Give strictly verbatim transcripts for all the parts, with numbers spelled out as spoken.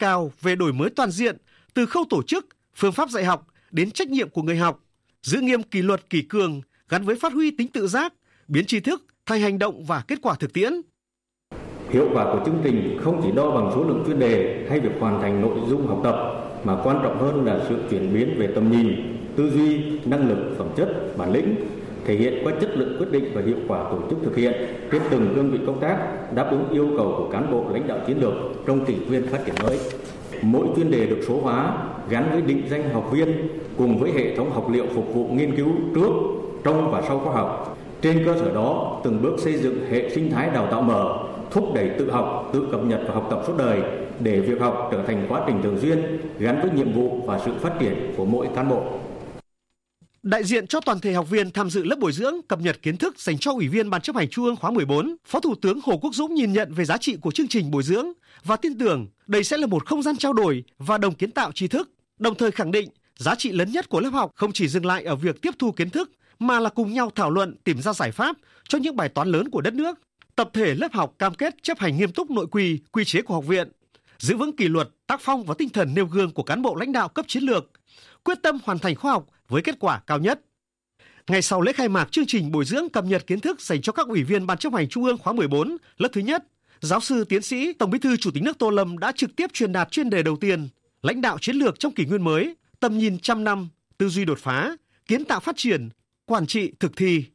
cao về đổi mới toàn diện từ khâu tổ chức, phương pháp dạy học đến trách nhiệm của người học, giữ nghiêm kỷ luật kỷ cương gắn với phát huy tính tự giác, biến tri thức thành hành động và kết quả thực tiễn. Hiệu quả của chương trình không chỉ đo bằng số lượng chuyên đề hay việc hoàn thành nội dung học tập, mà quan trọng hơn là sự chuyển biến về tầm nhìn, tư duy, năng lực, phẩm chất, bản lĩnh, thể hiện qua chất lượng quyết định và hiệu quả tổ chức thực hiện trên từng cương vị công tác, đáp ứng yêu cầu của cán bộ lãnh đạo chiến lược trong kỷ nguyên phát triển mới. Mỗi chuyên đề được số hóa, gắn với định danh học viên cùng với hệ thống học liệu phục vụ nghiên cứu trước, trong và sau khóa học. Trên cơ sở đó, từng bước xây dựng hệ sinh thái đào tạo mở, thúc đẩy tự học, tự cập nhật và học tập suốt đời để việc học trở thành quá trình thường xuyên gắn với nhiệm vụ và sự phát triển của mỗi cán bộ. Đại diện cho toàn thể học viên tham dự lớp bồi dưỡng cập nhật kiến thức dành cho Ủy viên Ban chấp hành Trung ương khóa mười bốn, Phó Thủ tướng Hồ Quốc Dũng nhìn nhận về giá trị của chương trình bồi dưỡng và tin tưởng đây sẽ là một không gian trao đổi và đồng kiến tạo tri thức, đồng thời khẳng định giá trị lớn nhất của lớp học không chỉ dừng lại ở việc tiếp thu kiến thức mà là cùng nhau thảo luận tìm ra giải pháp cho những bài toán lớn của đất nước. Tập thể lớp học cam kết chấp hành nghiêm túc nội quy, quy chế của học viện, giữ vững kỷ luật, tác phong và tinh thần nêu gương của cán bộ lãnh đạo cấp chiến lược, quyết tâm hoàn thành khóa học với kết quả cao nhất. Ngay sau lễ khai mạc chương trình bồi dưỡng cập nhật kiến thức dành cho các ủy viên Ban chấp hành Trung ương khóa mười bốn, lớp thứ nhất, giáo sư tiến sĩ Tổng Bí thư Chủ tịch nước Tô Lâm đã trực tiếp truyền đạt chuyên đề đầu tiên, lãnh đạo chiến lược trong kỷ nguyên mới, tầm nhìn trăm năm, tư duy đột phá, kiến tạo phát triển, quản trị thực thi.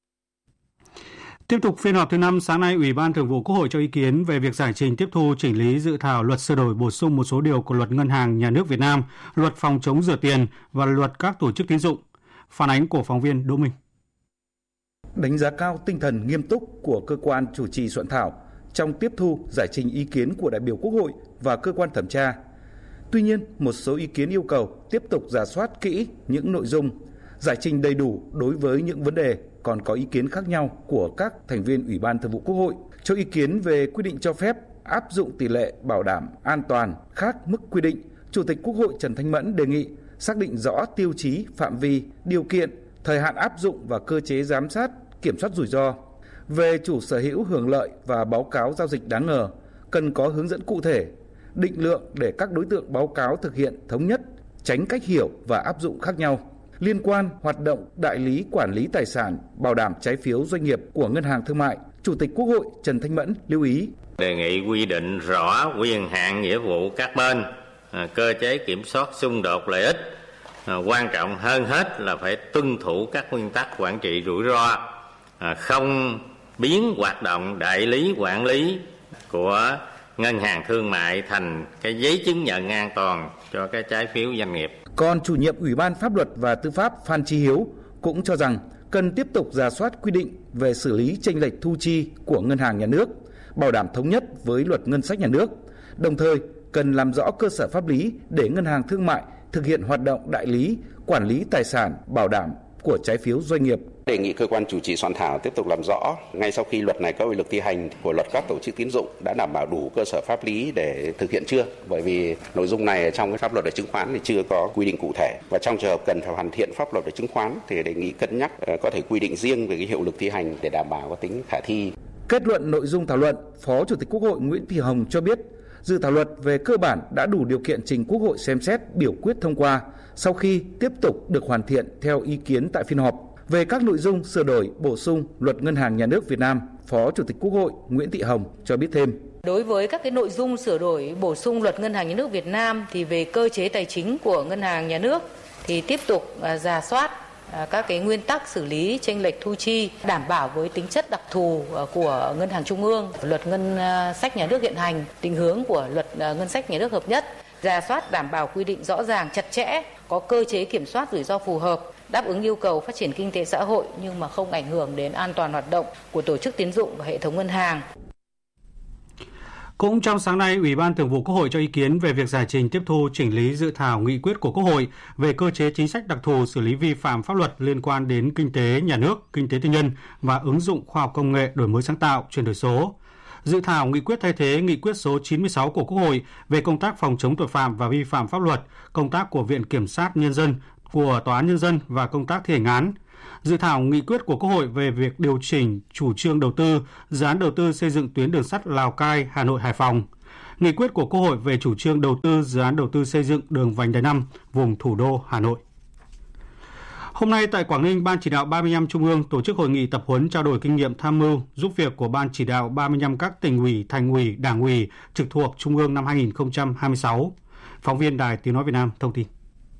Tiếp tục phiên họp thứ năm, sáng nay Ủy ban Thường vụ Quốc hội cho ý kiến về việc giải trình tiếp thu chỉnh lý dự thảo luật sửa đổi bổ sung một số điều của Luật Ngân hàng Nhà nước Việt Nam, Luật phòng chống rửa tiền và Luật các tổ chức tín dụng. Phản ánh của phóng viên Đỗ Minh. Đánh giá cao tinh thần nghiêm túc của cơ quan chủ trì soạn thảo trong tiếp thu giải trình ý kiến của đại biểu Quốc hội và cơ quan thẩm tra. Tuy nhiên, một số ý kiến yêu cầu tiếp tục rà soát kỹ những nội dung, giải trình đầy đủ đối với những vấn đề còn có ý kiến khác nhau của các thành viên Ủy ban Thường vụ Quốc hội. Cho ý kiến về quy định cho phép áp dụng tỷ lệ bảo đảm an toàn khác mức quy định, Chủ tịch Quốc hội Trần Thanh Mẫn đề nghị xác định rõ tiêu chí, phạm vi, điều kiện, thời hạn áp dụng và cơ chế giám sát, kiểm soát rủi ro. Về chủ sở hữu hưởng lợi và báo cáo giao dịch đáng ngờ, cần có hướng dẫn cụ thể, định lượng để các đối tượng báo cáo thực hiện thống nhất, tránh cách hiểu và áp dụng khác nhau. Liên quan hoạt động đại lý quản lý tài sản, bảo đảm trái phiếu doanh nghiệp của Ngân hàng Thương mại, Chủ tịch Quốc hội Trần Thanh Mẫn lưu ý. Đề nghị quy định rõ quyền hạn nghĩa vụ các bên, cơ chế kiểm soát xung đột lợi ích. Quan trọng hơn hết là phải tuân thủ các nguyên tắc quản trị rủi ro, không biến hoạt động đại lý quản lý của Ngân hàng Thương mại thành cái giấy chứng nhận an toàn cho cái trái phiếu doanh nghiệp. Còn chủ nhiệm Ủy ban Pháp luật và Tư pháp Phan Chí Hiếu cũng cho rằng cần tiếp tục rà soát quy định về xử lý chênh lệch thu chi của Ngân hàng Nhà nước, bảo đảm thống nhất với Luật Ngân sách Nhà nước. Đồng thời, cần làm rõ cơ sở pháp lý để Ngân hàng Thương mại thực hiện hoạt động đại lý, quản lý tài sản, bảo đảm của trái phiếu doanh nghiệp. Đề nghị cơ quan chủ trì soạn thảo tiếp tục làm rõ ngay sau khi luật này có hiệu lực thi hành của Luật các tổ chức tín dụng đã đảm bảo đủ cơ sở pháp lý để thực hiện chưa? Bởi vì nội dung này trong cái pháp luật về chứng khoán thì chưa có quy định cụ thể, và trong trường hợp cần phải hoàn thiện pháp luật về chứng khoán thì đề nghị cân nhắc có thể quy định riêng về cái hiệu lực thi hành để đảm bảo có tính khả thi. Kết luận nội dung thảo luận, Phó Chủ tịch Quốc hội Nguyễn Thị Hồng cho biết dự thảo luật về cơ bản đã đủ điều kiện trình Quốc hội xem xét biểu quyết thông qua sau khi tiếp tục được hoàn thiện theo ý kiến tại phiên họp. Về các nội dung sửa đổi, bổ sung Luật Ngân hàng Nhà nước Việt Nam, Phó Chủ tịch Quốc hội Nguyễn Thị Hồng cho biết thêm. Đối với các cái nội dung sửa đổi, bổ sung Luật Ngân hàng Nhà nước Việt Nam thì về cơ chế tài chính của Ngân hàng Nhà nước thì tiếp tục uh, rà soát uh, các cái nguyên tắc xử lý chênh lệch thu chi, đảm bảo với tính chất đặc thù uh, của Ngân hàng Trung ương, Luật Ngân uh, sách Nhà nước hiện hành, định hướng của Luật uh, Ngân sách Nhà nước hợp nhất, rà soát đảm bảo quy định rõ ràng, chặt chẽ, có cơ chế kiểm soát rủi ro phù hợp, đáp ứng yêu cầu phát triển kinh tế xã hội nhưng mà không ảnh hưởng đến an toàn hoạt động của tổ chức tín dụng và hệ thống ngân hàng. Cũng trong sáng nay, Ủy ban Thường vụ Quốc hội cho ý kiến về việc giải trình tiếp thu chỉnh lý dự thảo nghị quyết của Quốc hội về cơ chế chính sách đặc thù xử lý vi phạm pháp luật liên quan đến kinh tế nhà nước, kinh tế tư nhân và ứng dụng khoa học công nghệ, đổi mới sáng tạo, chuyển đổi số. Dự thảo nghị quyết thay thế nghị quyết số chín mươi sáu của Quốc hội về công tác phòng chống tội phạm và vi phạm pháp luật, công tác của Viện Kiểm sát Nhân dân, của Tòa án Nhân dân và công tác thi hành án. Dự thảo nghị quyết của Quốc hội về việc điều chỉnh chủ trương đầu tư, dự án đầu tư xây dựng tuyến đường sắt Lào Cai, Hà Nội, Hải Phòng. nghị quyết của Quốc hội về chủ trương đầu tư dự án đầu tư xây dựng đường vành đai năm vùng thủ đô Hà Nội. Hôm nay tại Quảng Ninh, Ban Chỉ đạo ba mươi lăm Trung ương tổ chức hội nghị tập huấn trao đổi kinh nghiệm tham mưu giúp việc của Ban Chỉ đạo ba mươi lăm các tỉnh ủy, thành ủy, đảng ủy trực thuộc Trung ương năm hai không hai sáu. Phóng viên Đài Tiếng nói Việt Nam thông tin.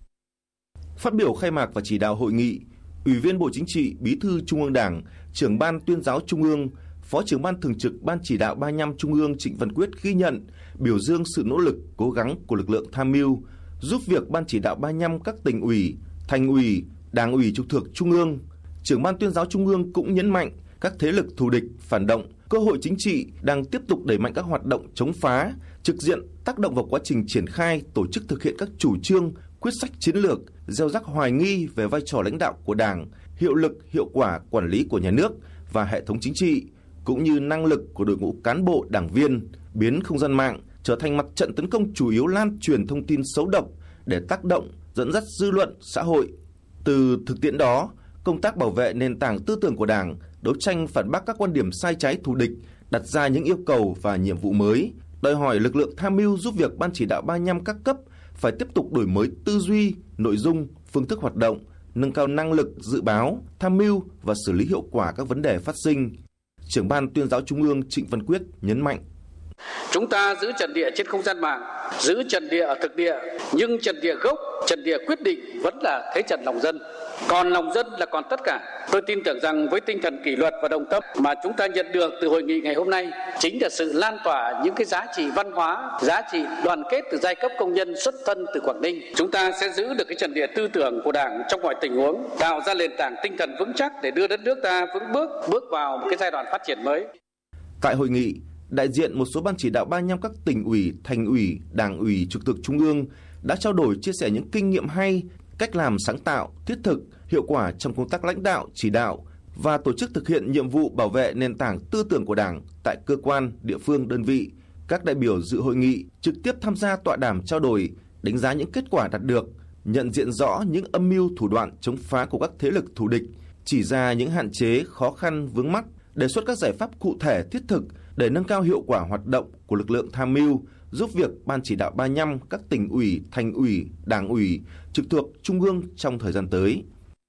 Phát biểu khai mạc và chỉ đạo hội nghị, Ủy viên Bộ Chính trị, Bí thư Trung ương Đảng, Trưởng Ban Tuyên giáo Trung ương, Phó Trưởng Ban Thường trực Ban Chỉ đạo ba mươi lăm Trung ương Trịnh Văn Quyết ghi nhận, biểu dương sự nỗ lực, cố gắng của lực lượng tham mưu, giúp việc Ban Chỉ đạo ba mươi lăm các tỉnh ủy, thành ủy, đảng ủy trực thuộc Trung ương. Trưởng Ban Tuyên giáo Trung ương cũng nhấn mạnh các thế lực thù địch, phản động, cơ hội chính trị đang tiếp tục đẩy mạnh các hoạt động chống phá, trực diện tác động vào quá trình triển khai, tổ chức thực hiện các chủ trương, quyết sách chiến lược, gieo rắc hoài nghi về vai trò lãnh đạo của Đảng, hiệu lực, hiệu quả quản lý của nhà nước và hệ thống chính trị, cũng như năng lực của đội ngũ cán bộ, đảng viên, biến không gian mạng trở thành mặt trận tấn công chủ yếu lan truyền thông tin xấu độc để tác động, dẫn dắt dư luận, xã hội. Từ thực tiễn đó, công tác bảo vệ nền tảng tư tưởng của Đảng, đấu tranh phản bác các quan điểm sai trái thù địch, đặt ra những yêu cầu và nhiệm vụ mới, đòi hỏi lực lượng tham mưu giúp việc Ban Chỉ đạo ba mươi lăm các cấp phải tiếp tục đổi mới tư duy, nội dung, phương thức hoạt động, nâng cao năng lực dự báo, tham mưu và xử lý hiệu quả các vấn đề phát sinh. Trưởng Ban Tuyên giáo Trung ương Trịnh Văn Quyết nhấn mạnh. Chúng ta giữ trận địa trên không gian mạng, giữ trận địa ở thực địa, nhưng trận địa gốc, trận địa quyết định vẫn là thế trận lòng dân. Còn lòng dân là còn tất cả. Tôi tin tưởng rằng với tinh thần kỷ luật và đồng tâm mà chúng ta nhận được từ hội nghị ngày hôm nay chính là sự lan tỏa những cái giá trị văn hóa, giá trị đoàn kết từ giai cấp công nhân xuất thân từ Quảng Ninh. Chúng ta sẽ giữ được cái trận địa tư tưởng của Đảng trong mọi tình huống, tạo ra nền tảng tinh thần vững chắc để đưa đất nước ta vững bước bước vào một cái giai đoạn phát triển mới. Tại hội nghị, đại diện một số ban chỉ đạo ba mươi lăm các tỉnh ủy, thành ủy, đảng ủy trực thuộc Trung ương đã trao đổi chia sẻ những kinh nghiệm hay, cách làm sáng tạo, thiết thực, hiệu quả trong công tác lãnh đạo, chỉ đạo và tổ chức thực hiện nhiệm vụ bảo vệ nền tảng tư tưởng của Đảng tại cơ quan, địa phương, đơn vị. Các đại biểu dự hội nghị trực tiếp tham gia tọa đàm trao đổi, đánh giá những kết quả đạt được, nhận diện rõ những âm mưu thủ đoạn chống phá của các thế lực thù địch, chỉ ra những hạn chế, khó khăn, vướng mắc, đề xuất các giải pháp cụ thể thiết thực để nâng cao hiệu quả hoạt động của lực lượng tham mưu, giúp việc Ban Chỉ đạo ba mươi lăm các tỉnh ủy, thành ủy, đảng ủy trực thuộc Trung ương trong thời gian tới.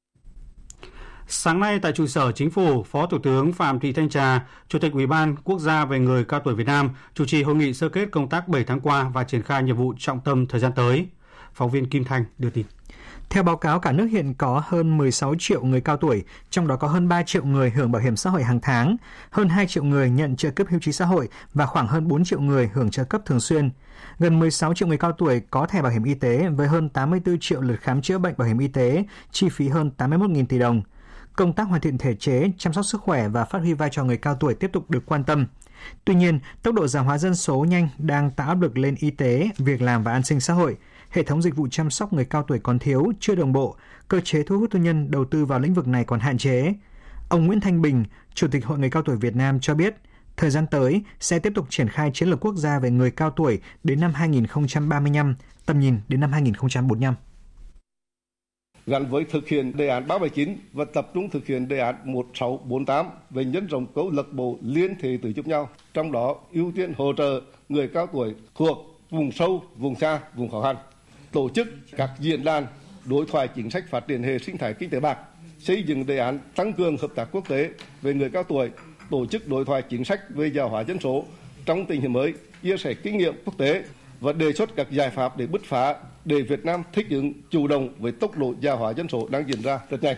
Sáng nay tại trụ sở Chính phủ, Phó Thủ tướng Phạm Thị Thanh Trà, Chủ tịch Ủy ban Quốc gia về người cao tuổi Việt Nam chủ trì hội nghị sơ kết công tác bảy tháng qua và triển khai nhiệm vụ trọng tâm thời gian tới. Phóng viên Kim Thanh đưa tin. Theo báo cáo, cả nước hiện có hơn mười sáu triệu người cao tuổi, trong đó có hơn ba triệu người hưởng bảo hiểm xã hội hàng tháng, hơn hai triệu người nhận trợ cấp hưu trí xã hội và khoảng hơn bốn triệu người hưởng trợ cấp thường xuyên. Gần mười sáu triệu người cao tuổi có thẻ bảo hiểm y tế với hơn tám mươi tư triệu lượt khám chữa bệnh bảo hiểm y tế, chi phí hơn tám mươi mốt nghìn tỷ đồng. Công tác hoàn thiện thể chế, chăm sóc sức khỏe và phát huy vai trò người cao tuổi tiếp tục được quan tâm. Tuy nhiên, tốc độ già hóa dân số nhanh đang tạo áp lực lên y tế, việc làm và an sinh xã hội. Hệ thống dịch vụ chăm sóc người cao tuổi còn thiếu, chưa đồng bộ, cơ chế thu hút tư nhân đầu tư vào lĩnh vực này còn hạn chế. Ông Nguyễn Thanh Bình, Chủ tịch Hội Người cao tuổi Việt Nam cho biết, thời gian tới sẽ tiếp tục triển khai chiến lược quốc gia về người cao tuổi đến năm hai không ba lăm, tầm nhìn đến năm hai không bốn lăm. Gắn với thực hiện đề án ba bảy chín và tập trung thực hiện đề án một sáu bốn tám về nhân rộng câu lạc bộ liên thể tử giúp nhau, trong đó ưu tiên hỗ trợ người cao tuổi thuộc vùng sâu, vùng xa, vùng khó khăn. Tổ chức các diễn đàn đối thoại chính sách phát triển hệ sinh thái kinh tế bạc, xây dựng đề án tăng cường hợp tác quốc tế về người cao tuổi, tổ chức đối thoại chính sách về già hóa dân số trong tình hình mới, chia sẻ kinh nghiệm quốc tế và đề xuất các giải pháp để bứt phá để Việt Nam thích ứng chủ động với tốc độ già hóa dân số đang diễn ra rất nhanh.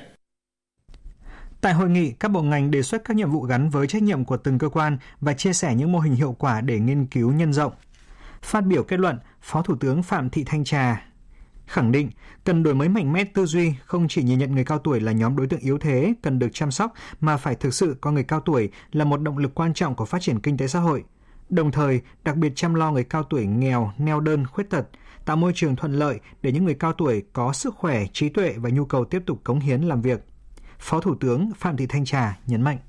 Tại hội nghị, các bộ ngành đề xuất các nhiệm vụ gắn với trách nhiệm của từng cơ quan và chia sẻ những mô hình hiệu quả để nghiên cứu nhân rộng. Phát biểu kết luận, Phó Thủ tướng Phạm Thị Thanh Trà khẳng định cần đổi mới mạnh mẽ tư duy, không chỉ nhìn nhận người cao tuổi là nhóm đối tượng yếu thế cần được chăm sóc mà phải thực sự coi người cao tuổi là một động lực quan trọng của phát triển kinh tế xã hội. Đồng thời, đặc biệt chăm lo người cao tuổi nghèo, neo đơn, khuyết tật, tạo môi trường thuận lợi để những người cao tuổi có sức khỏe, trí tuệ và nhu cầu tiếp tục cống hiến làm việc. Phó Thủ tướng Phạm Thị Thanh Trà nhấn mạnh.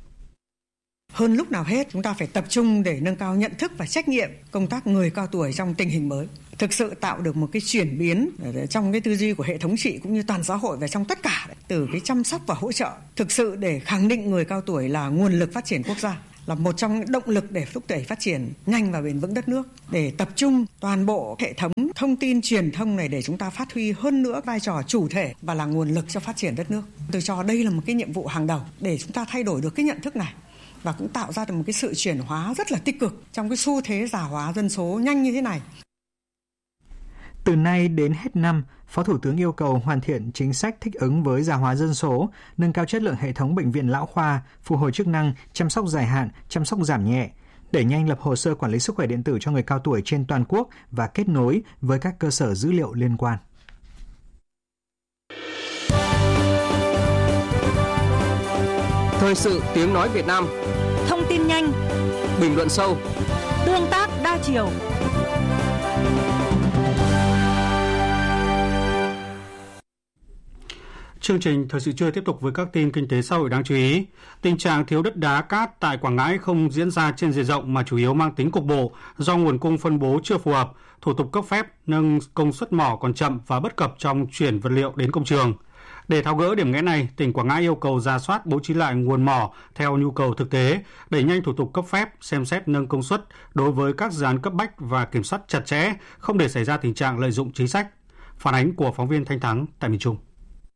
Hơn lúc nào hết, chúng ta phải tập trung để nâng cao nhận thức và trách nhiệm công tác người cao tuổi trong tình hình mới. Thực sự tạo được một cái chuyển biến trong cái tư duy của hệ thống trị cũng như toàn xã hội và trong tất cả, từ cái chăm sóc và hỗ trợ. Thực sự để khẳng định người cao tuổi là nguồn lực phát triển quốc gia. là một trong những động lực để thúc đẩy phát triển nhanh và bền vững đất nước, để tập trung toàn bộ hệ thống thông tin truyền thông này để chúng ta phát huy hơn nữa vai trò chủ thể và là nguồn lực cho phát triển đất nước. Tôi cho đây là một cái nhiệm vụ hàng đầu để chúng ta thay đổi được cái nhận thức này và cũng tạo ra được một cái sự chuyển hóa rất là tích cực trong cái xu thế già hóa dân số nhanh như thế này. Từ nay đến hết năm, Phó Thủ tướng yêu cầu hoàn thiện chính sách thích ứng với già hóa dân số, nâng cao chất lượng hệ thống bệnh viện lão khoa, phục hồi chức năng, chăm sóc dài hạn, chăm sóc giảm nhẹ, đẩy nhanh lập hồ sơ quản lý sức khỏe điện tử cho người cao tuổi trên toàn quốc và kết nối với các cơ sở dữ liệu liên quan. Thời sự tiếng nói Việt Nam. Thông tin nhanh, bình luận sâu, tương tác đa chiều. Chương trình Thời sự trưa tiếp tục với các tin kinh tế xã hội đáng chú ý. Tình trạng thiếu đất đá cát tại Quảng Ngãi không diễn ra trên diện rộng mà chủ yếu mang tính cục bộ do nguồn cung phân bố chưa phù hợp, thủ tục cấp phép nâng công suất mỏ còn chậm và bất cập trong chuyển vật liệu đến công trường. Để tháo gỡ điểm nghẽn này, tỉnh Quảng Ngãi yêu cầu rà soát bố trí lại nguồn mỏ theo nhu cầu thực tế, đẩy nhanh thủ tục cấp phép, xem xét nâng công suất đối với các dự án cấp bách và kiểm soát chặt chẽ, không để xảy ra tình trạng lợi dụng chính sách. Phản ánh của phóng viên Thanh Thắng tại miền Trung.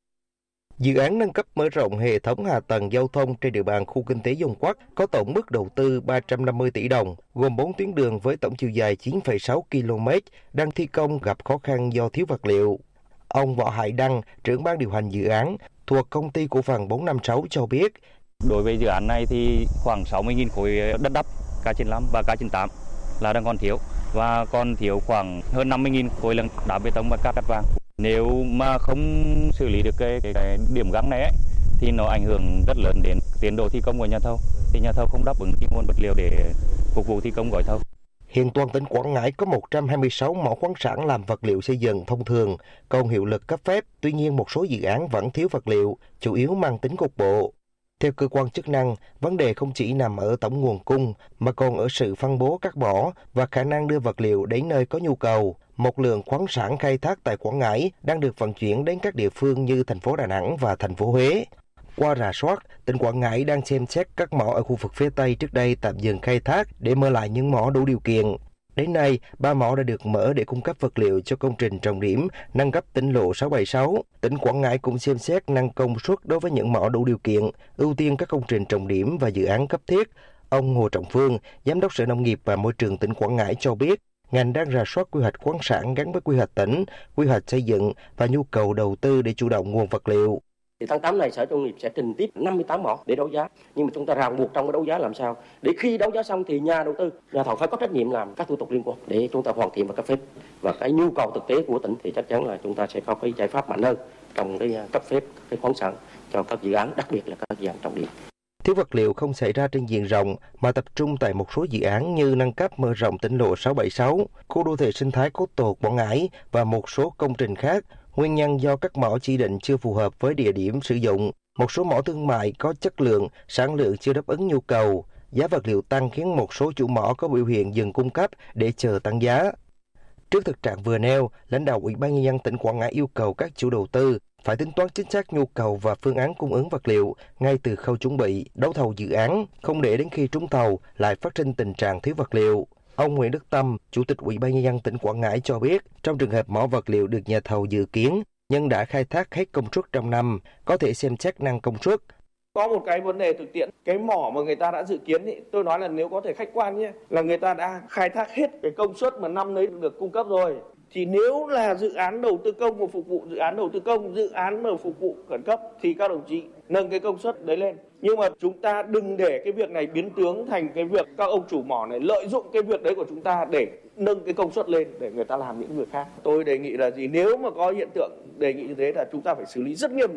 Dự án nâng cấp mở rộng hệ thống hạ tầng giao thông trên địa bàn khu kinh tế Dung Quất có tổng mức đầu tư ba trăm năm mươi tỷ đồng, gồm bốn tuyến đường với tổng chiều dài chín phẩy sáu ki lô mét, đang thi công gặp khó khăn do thiếu vật liệu. Ông Võ Hải Đăng, trưởng ban điều hành dự án thuộc công ty cổ phần bốn năm sáu cho biết. Đối với dự án này thì khoảng sáu mươi nghìn khối đất đắp K chín lăm và K chín tám là đang còn thiếu và còn thiếu khoảng hơn năm mươi nghìn khối lượng đá bê tông và cát cát vàng. Nếu mà không xử lý được cái, cái, cái điểm găng này ấy, thì nó ảnh hưởng rất lớn đến tiến độ thi công của nhà thầu. Thì nhà thầu không đáp ứng cái nguồn vật liệu để phục vụ thi công gói thầu. Hiện toàn tỉnh Quảng Ngãi có một trăm hai mươi sáu mỏ khoáng sản làm vật liệu xây dựng thông thường, còn hiệu lực cấp phép. Tuy nhiên một số dự án vẫn thiếu vật liệu, chủ yếu mang tính cục bộ. Theo cơ quan chức năng, vấn đề không chỉ nằm ở tổng nguồn cung mà còn ở sự phân bố các mỏ và khả năng đưa vật liệu đến nơi có nhu cầu. Một lượng khoáng sản khai thác tại Quảng Ngãi đang được vận chuyển đến các địa phương như thành phố Đà Nẵng và thành phố Huế. Qua rà soát, tỉnh Quảng Ngãi đang xem xét các mỏ ở khu vực phía Tây trước đây tạm dừng khai thác để mở lại những mỏ đủ điều kiện. Đến nay, ba mỏ đã được mở để cung cấp vật liệu cho công trình trọng điểm nâng cấp tỉnh lộ sáu bảy sáu. Tỉnh Quảng Ngãi cũng xem xét nâng công suất đối với những mỏ đủ điều kiện, ưu tiên các công trình trọng điểm và dự án cấp thiết. Ông Hồ Trọng Phương, Giám đốc Sở Nông nghiệp và Môi trường tỉnh Quảng Ngãi cho biết, ngành đang rà soát quy hoạch khoáng sản gắn với quy hoạch tỉnh, quy hoạch xây dựng và nhu cầu đầu tư để chủ động nguồn vật liệu. Thì tháng tám này Sở Nông nghiệp sẽ trình tiếp năm mươi tám mỏ để đấu giá, nhưng mà chúng ta ràng buộc trong cái đấu giá làm sao để khi đấu giá xong thì nhà đầu tư, nhà thầu phải có trách nhiệm làm các thủ tục liên quan để chúng ta hoàn thiện và cấp phép. Và cái nhu cầu thực tế của tỉnh thì chắc chắn là chúng ta sẽ có cái giải pháp mạnh hơn trong cái cấp phép cái khoáng sản cho các dự án, đặc biệt là các dự án trọng điểm. Thiếu vật liệu không xảy ra trên diện rộng mà tập trung tại một số dự án như nâng cấp mở rộng tỉnh lộ sáu bảy sáu, khu đô thị sinh thái Cốt Tột Quảng Ngãi và một số công trình khác. Nguyên nhân do các mỏ chỉ định chưa phù hợp với địa điểm sử dụng. Một số mỏ thương mại có chất lượng, sản lượng chưa đáp ứng nhu cầu. Giá vật liệu tăng khiến một số chủ mỏ có biểu hiện dừng cung cấp để chờ tăng giá. Trước thực trạng vừa nêu, lãnh đạo Ủy ban Nhân dân tỉnh Quảng Ngãi yêu cầu các chủ đầu tư phải tính toán chính xác nhu cầu và phương án cung ứng vật liệu ngay từ khâu chuẩn bị, đấu thầu dự án, không để đến khi trúng thầu lại phát sinh tình trạng thiếu vật liệu. Ông Nguyễn Đức Tâm, Chủ tịch Ủy ban Nhân dân tỉnh Quảng Ngãi cho biết, trong trường hợp mỏ vật liệu được nhà thầu dự kiến, nhưng đã khai thác hết công suất trong năm, có thể xem xét nâng công suất. Có một cái vấn đề thực tiễn, cái mỏ mà người ta đã dự kiến, ý, tôi nói là nếu có thể khách quan nhé, là người ta đã khai thác hết cái công suất mà năm đấy được cung cấp rồi. Thì nếu là dự án đầu tư công mà phục vụ dự án đầu tư công, dự án mà phục vụ khẩn cấp thì các đồng chí nâng cái công suất đấy lên. Nhưng mà chúng ta đừng để cái việc này biến tướng thành cái việc các ông chủ mỏ này lợi dụng cái việc đấy của chúng ta để nâng cái công suất lên để người ta làm những việc khác. Tôi đề nghị là gì? Nếu mà có hiện tượng đề nghị như thế là chúng ta phải xử lý rất nghiêm.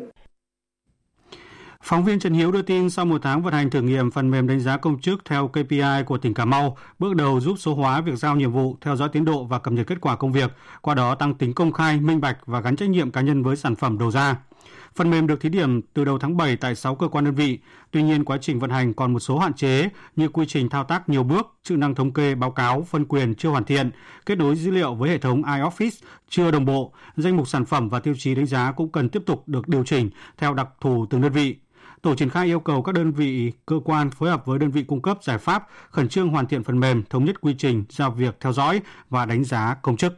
Phóng viên Trần Hiếu đưa tin sau một tháng vận hành thử nghiệm phần mềm đánh giá công chức theo K P I của tỉnh Cà Mau, bước đầu giúp số hóa việc giao nhiệm vụ, theo dõi tiến độ và cập nhật kết quả công việc, qua đó tăng tính công khai, minh bạch và gắn trách nhiệm cá nhân với sản phẩm đầu ra. Phần mềm được thí điểm từ đầu tháng bảy tại sáu cơ quan đơn vị. Tuy nhiên, quá trình vận hành còn một số hạn chế như quy trình thao tác nhiều bước, chức năng thống kê, báo cáo, phân quyền chưa hoàn thiện, kết nối dữ liệu với hệ thống iOffice chưa đồng bộ, danh mục sản phẩm và tiêu chí đánh giá cũng cần tiếp tục được điều chỉnh theo đặc thù từng đơn vị. Tổ triển khai yêu cầu các đơn vị cơ quan phối hợp với đơn vị cung cấp giải pháp khẩn trương hoàn thiện phần mềm, thống nhất quy trình giao việc theo dõi và đánh giá công chức.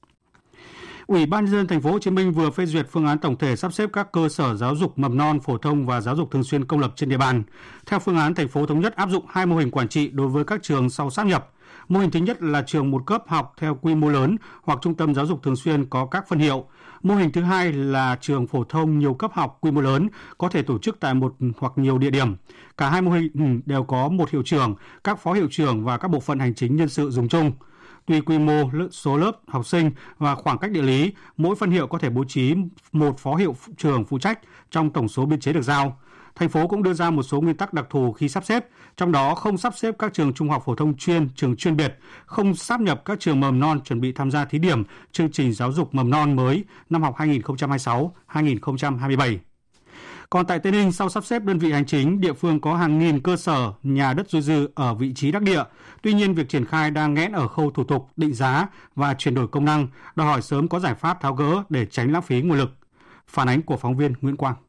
Ủy ban nhân dân thành phố Hồ Chí Minh vừa phê duyệt phương án tổng thể sắp xếp các cơ sở giáo dục mầm non, phổ thông và giáo dục thường xuyên công lập trên địa bàn. Theo phương án, thành phố thống nhất áp dụng hai mô hình quản trị đối với các trường sau sáp nhập. Mô hình thứ nhất là trường một cấp học theo quy mô lớn hoặc trung tâm giáo dục thường xuyên có các phân hiệu. Mô hình thứ hai là trường phổ thông nhiều cấp học quy mô lớn có thể tổ chức tại một hoặc nhiều địa điểm. Cả hai mô hình đều có một hiệu trưởng, các phó hiệu trưởng và các bộ phận hành chính nhân sự dùng chung. Tùy quy mô, số lớp, học sinh và khoảng cách địa lý, mỗi phân hiệu có thể bố trí một phó hiệu trưởng phụ trách trong tổng số biên chế được giao. Thành phố cũng đưa ra một số nguyên tắc đặc thù khi sắp xếp, trong đó không sắp xếp các trường trung học phổ thông chuyên, trường chuyên biệt, không sáp nhập các trường mầm non chuẩn bị tham gia thí điểm chương trình giáo dục mầm non mới năm học hai nghìn không trăm hai mươi sáu hai nghìn không trăm hai mươi bảy. Còn tại Tây Ninh, sau sắp xếp đơn vị hành chính, địa phương có hàng nghìn cơ sở nhà đất dôi dư ở vị trí đắc địa. Tuy nhiên, việc triển khai đang nghẽn ở khâu thủ tục, định giá và chuyển đổi công năng, đòi hỏi sớm có giải pháp tháo gỡ để tránh lãng phí nguồn lực. Phản ánh của phóng viên Nguyễn Quang.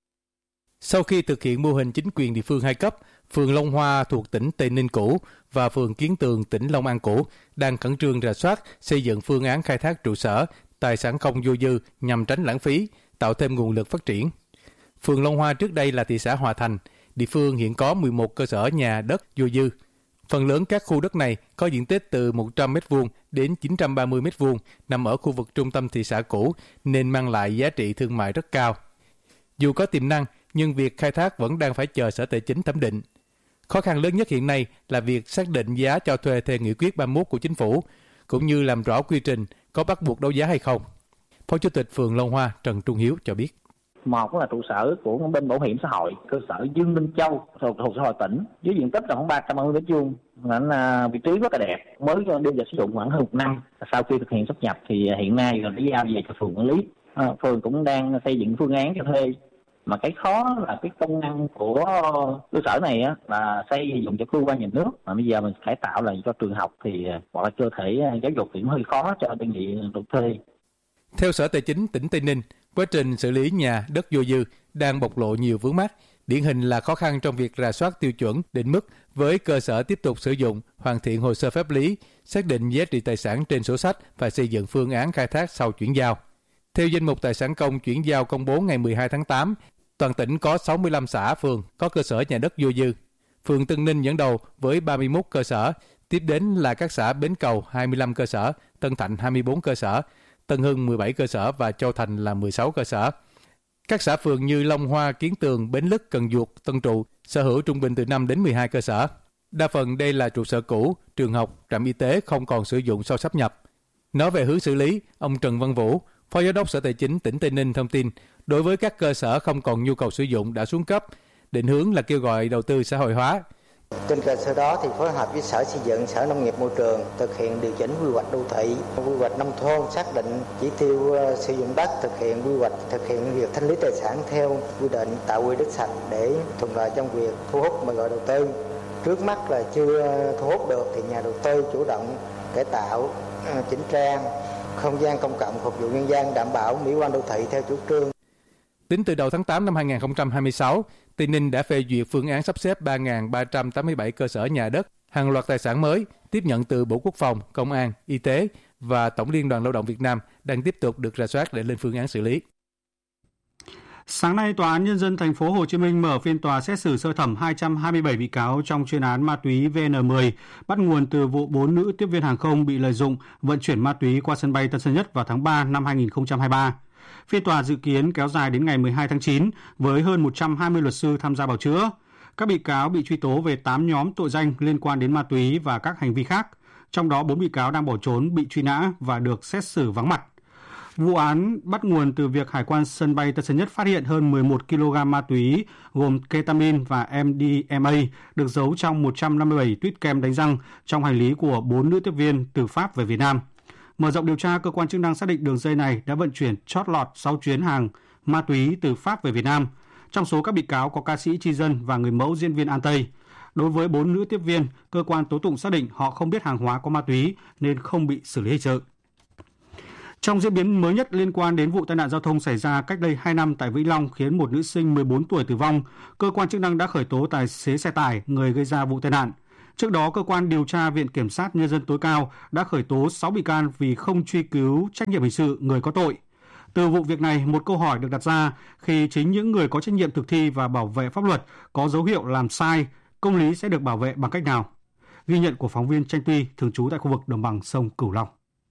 Sau khi thực hiện mô hình chính quyền địa phương hai cấp, phường Long Hoa thuộc tỉnh Tây Ninh cũ và phường Kiến Tường tỉnh Long An cũ đang khẩn trương rà soát, xây dựng phương án khai thác trụ sở, tài sản công vô dư nhằm tránh lãng phí, tạo thêm nguồn lực phát triển. Phường Long Hoa trước đây là thị xã Hòa Thành, địa phương hiện có mười một cơ sở nhà đất vô dư. Phần lớn các khu đất này có diện tích từ một trăm mét vuông đến chín trăm ba mươi mét vuông, nằm ở khu vực trung tâm thị xã cũ nên mang lại giá trị thương mại rất cao. Dù có tiềm năng, nhưng việc khai thác vẫn đang phải chờ Sở Tài chính thẩm định. Khó khăn lớn nhất hiện nay là việc xác định giá cho thuê theo nghị quyết ba mươi mốt của Chính phủ, cũng như làm rõ quy trình có bắt buộc đấu giá hay không. Phó Chủ tịch phường Long Hoa Trần Trung Hiếu cho biết. Một là trụ sở của bên bảo hiểm xã hội, cơ sở Dương Minh Châu thuộc thuộc xã hội tỉnh, với diện tích là khoảng ba trăm ba mươi mét vuông, là vị trí rất là đẹp, mới đưa vào sử dụng khoảng hơn một năm. Sau khi thực hiện sáp nhập thì hiện nay là đã giao về cho phường quản lý. À, phường cũng đang xây dựng phương án cho thuê. Mà cái khó là cái công năng của cơ sở này á, là xây dựng cho cơ quan nhà nước, mà bây giờ mình cải tạo lại cho trường học thì hoặc là cơ thể giáo dục thì hơi khó cho đơn vị được thuê. Theo Sở Tài chính tỉnh Tây Ninh, quá trình xử lý nhà đất vô dư đang bộc lộ nhiều vướng mắc, điển hình là khó khăn trong việc rà soát tiêu chuẩn định mức với cơ sở tiếp tục sử dụng, hoàn thiện hồ sơ pháp lý, xác định giá trị tài sản trên sổ sách và xây dựng phương án khai thác sau chuyển giao. Theo danh mục tài sản công chuyển giao công bố ngày mười hai tháng tám, toàn tỉnh có sáu mươi lăm xã phường có cơ sở nhà đất vô dư. Phường Tân Ninh dẫn đầu với ba mươi mốt cơ sở, tiếp đến là các xã Bến Cầu hai mươi lăm cơ sở, Tân Thạnh hai mươi bốn cơ sở, Tân Hưng mười bảy cơ sở và Châu Thành là mười sáu cơ sở. Các xã phường như Long Hoa, Kiến Tường, Bến Lức, Cần Duộc, Tân Trụ sở hữu trung bình từ năm đến mười hai cơ sở. Đa phần đây là trụ sở cũ, trường học, trạm y tế không còn sử dụng sau sáp nhập. Nói về hướng xử lý, ông Trần Văn Vũ, Phó Giám đốc Sở Tài chính tỉnh Tây Ninh thông tin, đối với các cơ sở không còn nhu cầu sử dụng đã xuống cấp, định hướng là kêu gọi đầu tư xã hội hóa. Trên cơ sở đó thì phối hợp với Sở Xây dựng, Sở Nông nghiệp Môi trường thực hiện điều chỉnh quy hoạch đô thị, quy hoạch nông thôn, xác định chỉ tiêu sử dụng đất, thực hiện quy hoạch, thực hiện việc thanh lý tài sản theo quy định, tạo quỹ đất sạch để thuận lợi trong việc thu hút mời gọi đầu tư. Trước mắt là chưa thu hút được thì nhà đầu tư chủ động cải tạo, chỉnh trang không gian công cộng phục vụ nhân dân, đảm bảo mỹ quan đô thị theo chủ trương. Tính từ đầu tháng tám năm hai nghìn không trăm hai mươi sáu, Tây Ninh đã phê duyệt phương án sắp xếp ba nghìn ba trăm tám mươi bảy cơ sở nhà đất, hàng loạt tài sản mới tiếp nhận từ Bộ Quốc phòng, Công an, Y tế và Tổng Liên đoàn Lao động Việt Nam đang tiếp tục được rà soát để lên phương án xử lý. Sáng nay, Tòa án Nhân dân thành phố Hồ Chí Minh mở phiên tòa xét xử sơ thẩm hai trăm hai mươi bảy bị cáo trong chuyên án ma túy V N mười, bắt nguồn từ vụ bốn nữ tiếp viên hàng không bị lợi dụng vận chuyển ma túy qua sân bay Tân Sơn Nhất vào tháng ba năm hai nghìn không trăm hai mươi ba. Phiên tòa dự kiến kéo dài đến ngày mười hai tháng chín với hơn một trăm hai mươi luật sư tham gia bào chữa. Các bị cáo bị truy tố về tám nhóm tội danh liên quan đến ma túy và các hành vi khác. Trong đó bốn bị cáo đang bỏ trốn bị truy nã và được xét xử vắng mặt. Vụ án bắt nguồn từ việc Hải quan sân bay Tân Sơn Nhất phát hiện hơn mười một ki lô gam ma túy gồm ketamin và M D M A được giấu trong một trăm năm mươi bảy tuýt kem đánh răng trong hành lý của bốn nữ tiếp viên từ Pháp về Việt Nam. Mở rộng điều tra, cơ quan chức năng xác định đường dây này đã vận chuyển chót lọt sáu chuyến hàng ma túy từ Pháp về Việt Nam. Trong số các bị cáo có ca sĩ Chi Dân và người mẫu diễn viên An Tây. Đối với bốn nữ tiếp viên, cơ quan tố tụng xác định họ không biết hàng hóa có ma túy nên không bị xử lý hình sự. Trong diễn biến mới nhất liên quan đến vụ tai nạn giao thông xảy ra cách đây hai năm tại Vĩnh Long khiến một nữ sinh mười bốn tuổi tử vong, cơ quan chức năng đã khởi tố tài xế xe tải, người gây ra vụ tai nạn. Trước đó, cơ quan điều tra Viện Kiểm sát Nhân dân tối cao đã khởi tố sáu bị can vì không truy cứu trách nhiệm hình sự người có tội. Từ vụ việc này, một câu hỏi được đặt ra khi chính những người có trách nhiệm thực thi và bảo vệ pháp luật có dấu hiệu làm sai, công lý sẽ được bảo vệ bằng cách nào? Ghi nhận của phóng viên Tranh Tuy, thường trú tại khu vực đồng bằng sông Cửu Long.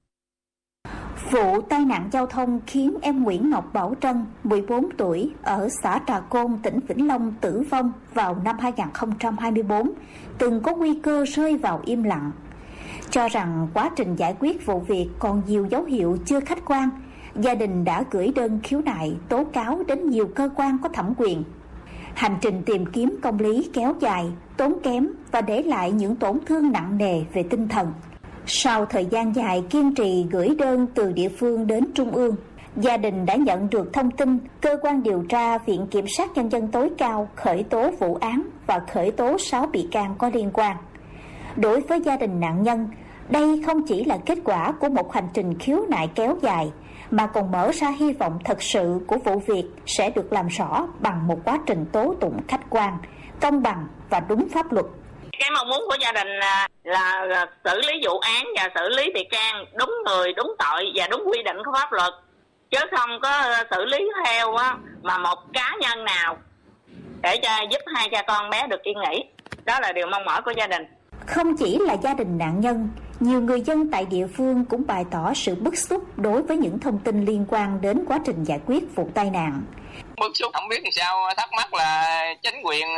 Vụ tai nạn giao thông khiến em Nguyễn Ngọc Bảo Trân, mười bốn tuổi, ở xã Trà Côn, tỉnh Vĩnh Long tử vong vào năm hai không hai tư, từng có nguy cơ rơi vào im lặng. Cho rằng quá trình giải quyết vụ việc còn nhiều dấu hiệu chưa khách quan, gia đình đã gửi đơn khiếu nại tố cáo đến nhiều cơ quan có thẩm quyền. Hành trình tìm kiếm công lý kéo dài, tốn kém và để lại những tổn thương nặng nề về tinh thần. Sau thời gian dài kiên trì gửi đơn từ địa phương đến trung ương, gia đình đã nhận được thông tin cơ quan điều tra Viện Kiểm sát Nhân dân tối cao khởi tố vụ án và khởi tố sáu bị can có liên quan. Đối với gia đình nạn nhân, đây không chỉ là kết quả của một hành trình khiếu nại kéo dài, mà còn mở ra hy vọng thật sự của vụ việc sẽ được làm rõ bằng một quá trình tố tụng khách quan, công bằng và đúng pháp luật. Cái mong muốn của gia đình là, là, là xử lý vụ án và xử lý bị can đúng người, đúng tội và đúng quy định của pháp luật, chứ không có xử lý theo á, mà một cá nhân nào để cho giúp hai cha con bé được yên nghỉ. Đó là điều mong mỏi của gia đình. Không chỉ là gia đình nạn nhân, nhiều người dân tại địa phương cũng bày tỏ sự bức xúc đối với những thông tin liên quan đến quá trình giải quyết vụ tai nạn. Bức xúc không biết làm sao, thắc mắc là chính quyền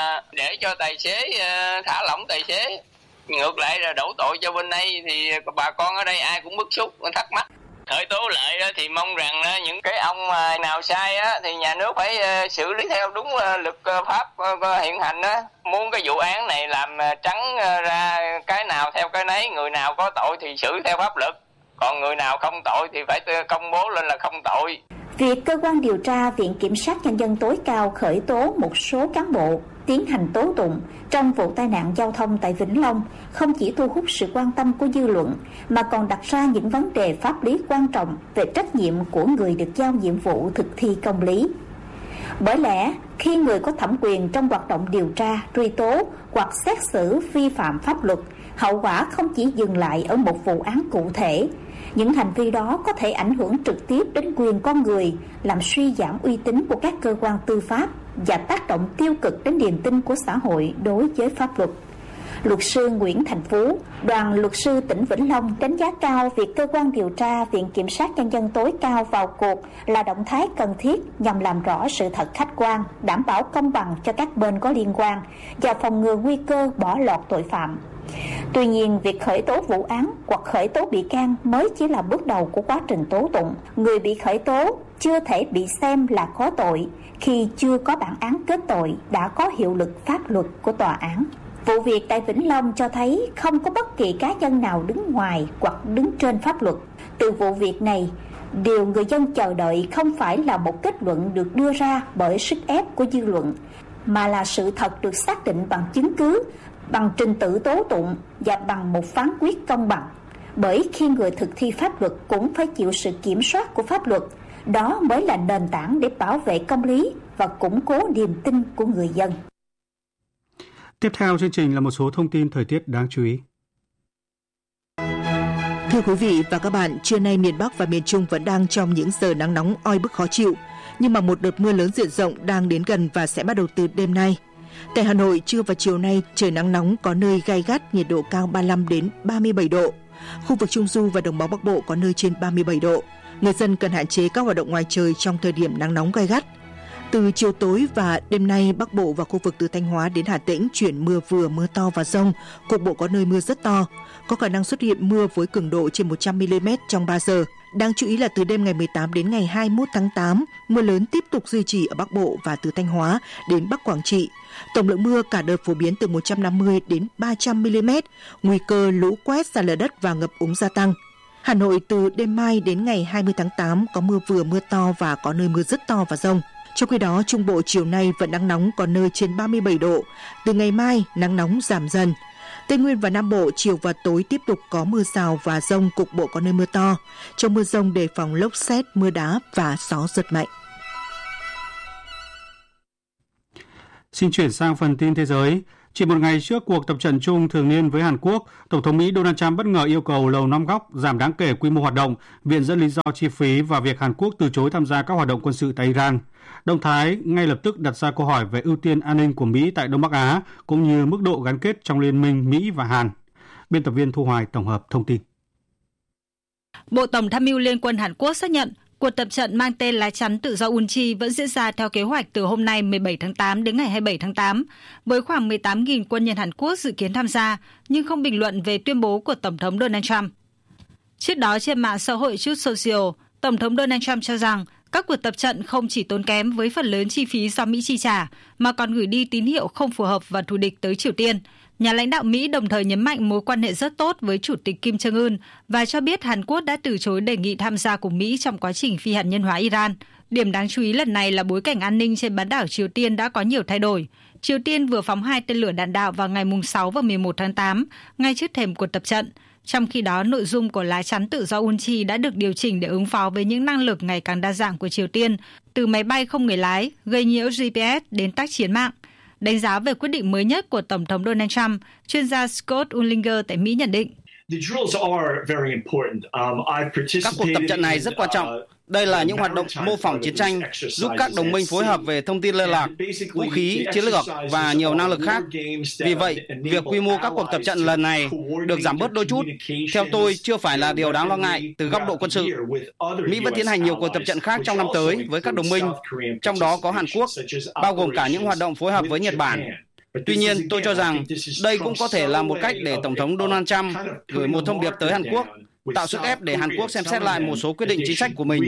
để cho tài xế thả lỏng tài xế, ngược lại là đổ tội cho bên đây thì bà con ở đây ai cũng bức xúc, thắc mắc. Khởi tố lại thì mong rằng những cái ông nào sai thì nhà nước phải xử lý theo đúng luật pháp hiện hành. Muốn cái vụ án này làm trắng ra cái nào theo cái nấy, người nào có tội thì xử theo pháp luật, còn người nào không tội thì phải công bố lên là không tội. Việc cơ quan điều tra Viện Kiểm sát Nhân dân tối cao khởi tố một số cán bộ tiến hành tố tụng trong vụ tai nạn giao thông tại Vĩnh Long không chỉ thu hút sự quan tâm của dư luận mà còn đặt ra những vấn đề pháp lý quan trọng về trách nhiệm của người được giao nhiệm vụ thực thi công lý. Bởi lẽ, khi người có thẩm quyền trong hoạt động điều tra, truy tố hoặc xét xử vi phạm pháp luật, hậu quả không chỉ dừng lại ở một vụ án cụ thể. Những hành vi đó có thể ảnh hưởng trực tiếp đến quyền con người, làm suy giảm uy tín của các cơ quan tư pháp và tác động tiêu cực đến niềm tin của xã hội đối với pháp luật. Luật sư Nguyễn Thành Phú, đoàn luật sư tỉnh Vĩnh Long đánh giá cao việc cơ quan điều tra Viện Kiểm sát Nhân dân tối cao vào cuộc là động thái cần thiết nhằm làm rõ sự thật khách quan, đảm bảo công bằng cho các bên có liên quan và phòng ngừa nguy cơ bỏ lọt tội phạm. Tuy nhiên, việc khởi tố vụ án hoặc khởi tố bị can mới chỉ là bước đầu của quá trình tố tụng. Người bị khởi tố chưa thể bị xem là có tội khi chưa có bản án kết tội đã có hiệu lực pháp luật của tòa án. Vụ việc tại Vĩnh Long cho thấy không có bất kỳ cá nhân nào đứng ngoài hoặc đứng trên pháp luật. Từ vụ việc này, điều người dân chờ đợi không phải là một kết luận được đưa ra bởi sức ép của dư luận, mà là sự thật được xác định bằng chứng cứ, bằng trình tự tố tụng và bằng một phán quyết công bằng. Bởi khi người thực thi pháp luật cũng phải chịu sự kiểm soát của pháp luật, đó mới là nền tảng để bảo vệ công lý và củng cố niềm tin của người dân. Tiếp theo chương trình là một số thông tin thời tiết đáng chú ý. Thưa quý vị và các bạn, trưa nay miền Bắc và miền Trung vẫn đang trong những giờ nắng nóng oi bức khó chịu, nhưng mà một đợt mưa lớn diện rộng đang đến gần và sẽ bắt đầu từ đêm nay. Tại Hà Nội, trưa và chiều nay trời nắng nóng, có nơi gay gắt, nhiệt độ cao ba mươi lăm đến ba mươi bảy độ. Khu vực Trung Du và Đồng bằng Bắc Bộ có nơi trên ba mươi bảy độ. Người dân cần hạn chế các hoạt động ngoài trời trong thời điểm nắng nóng gay gắt. Từ chiều tối và đêm nay, Bắc Bộ và khu vực từ Thanh Hóa đến Hà Tĩnh chuyển mưa vừa, mưa to và dông, cục bộ có nơi mưa rất to. Có khả năng xuất hiện mưa với cường độ trên một trăm mi-li-mét trong ba giờ. Đáng chú ý là từ đêm ngày mười tám đến ngày hai mươi mốt tháng tám, mưa lớn tiếp tục duy trì ở Bắc Bộ và từ Thanh Hóa đến Bắc Quảng Trị. Tổng lượng mưa cả đợt phổ biến từ một trăm năm mươi đến ba trăm mi-li-mét, nguy cơ lũ quét, sạt lở đất và ngập úng gia tăng. Hà Nội từ đêm mai đến ngày hai mươi tháng tám có mưa vừa, mưa to và có nơi mưa rất to và dông. Trong khi đó, Trung Bộ chiều nay vẫn nắng nóng, có nơi trên ba mươi bảy độ. Từ ngày mai, nắng nóng giảm dần. Tây Nguyên và Nam Bộ chiều và tối tiếp tục có mưa rào và dông, cục bộ có nơi mưa to. Trong mưa dông đề phòng lốc sét, mưa đá và gió giật mạnh. Xin chuyển sang phần tin thế giới. Chỉ một ngày trước cuộc tập trận chung thường niên với Hàn Quốc, Tổng thống Mỹ Donald Trump bất ngờ yêu cầu Lầu Năm Góc giảm đáng kể quy mô hoạt động, viện dẫn lý do chi phí và việc Hàn Quốc từ chối tham gia các hoạt động quân sự tại Iran. Động thái ngay lập tức đặt ra câu hỏi về ưu tiên an ninh của Mỹ tại Đông Bắc Á, cũng như mức độ gắn kết trong liên minh Mỹ và Hàn. Biên tập viên Thu Hoài tổng hợp thông tin. Bộ Tổng tham mưu Liên quân Hàn Quốc xác nhận cuộc tập trận mang tên Lá chắn tự do Unchi vẫn diễn ra theo kế hoạch từ hôm nay mười bảy tháng tám đến ngày hai mươi bảy tháng tám, với khoảng mười tám nghìn quân nhân Hàn Quốc dự kiến tham gia, nhưng không bình luận về tuyên bố của Tổng thống Donald Trump. Trước đó trên mạng xã hội Truth Social, Tổng thống Donald Trump cho rằng các cuộc tập trận không chỉ tốn kém với phần lớn chi phí do Mỹ chi trả, mà còn gửi đi tín hiệu không phù hợp và thù địch tới Triều Tiên. Nhà lãnh đạo Mỹ đồng thời nhấn mạnh mối quan hệ rất tốt với Chủ tịch Kim Jong-un và cho biết Hàn Quốc đã từ chối đề nghị tham gia của Mỹ trong quá trình phi hạt nhân hóa Iran. Điểm đáng chú ý lần này là bối cảnh an ninh trên bán đảo Triều Tiên đã có nhiều thay đổi. Triều Tiên vừa phóng hai tên lửa đạn đạo vào ngày sáu và mười một tháng tám, ngay trước thềm cuộc tập trận. Trong khi đó, nội dung của Lá chắn tự do Unchi đã được điều chỉnh để ứng phó với những năng lực ngày càng đa dạng của Triều Tiên, từ máy bay không người lái, gây nhiễu giê pê ét đến tác chiến mạng. Đánh giá về quyết định mới nhất của Tổng thống Donald Trump, chuyên gia Scott Unlinger tại Mỹ nhận định. Các cuộc tập trận này rất quan trọng. Đây là những hoạt động mô phỏng chiến tranh, giúp các đồng minh phối hợp về thông tin liên lạc, vũ khí, chiến lược và nhiều năng lực khác. Vì vậy, việc quy mô các cuộc tập trận lần này được giảm bớt đôi chút, theo tôi chưa phải là điều đáng lo ngại từ góc độ quân sự. Mỹ vẫn tiến hành nhiều cuộc tập trận khác trong năm tới với các đồng minh, trong đó có Hàn Quốc, bao gồm cả những hoạt động phối hợp với Nhật Bản. Tuy nhiên, tôi cho rằng đây cũng có thể là một cách để Tổng thống Donald Trump gửi một thông điệp tới Hàn Quốc, tạo sức ép để Hàn Quốc xem xét lại một số quyết định chính sách của mình.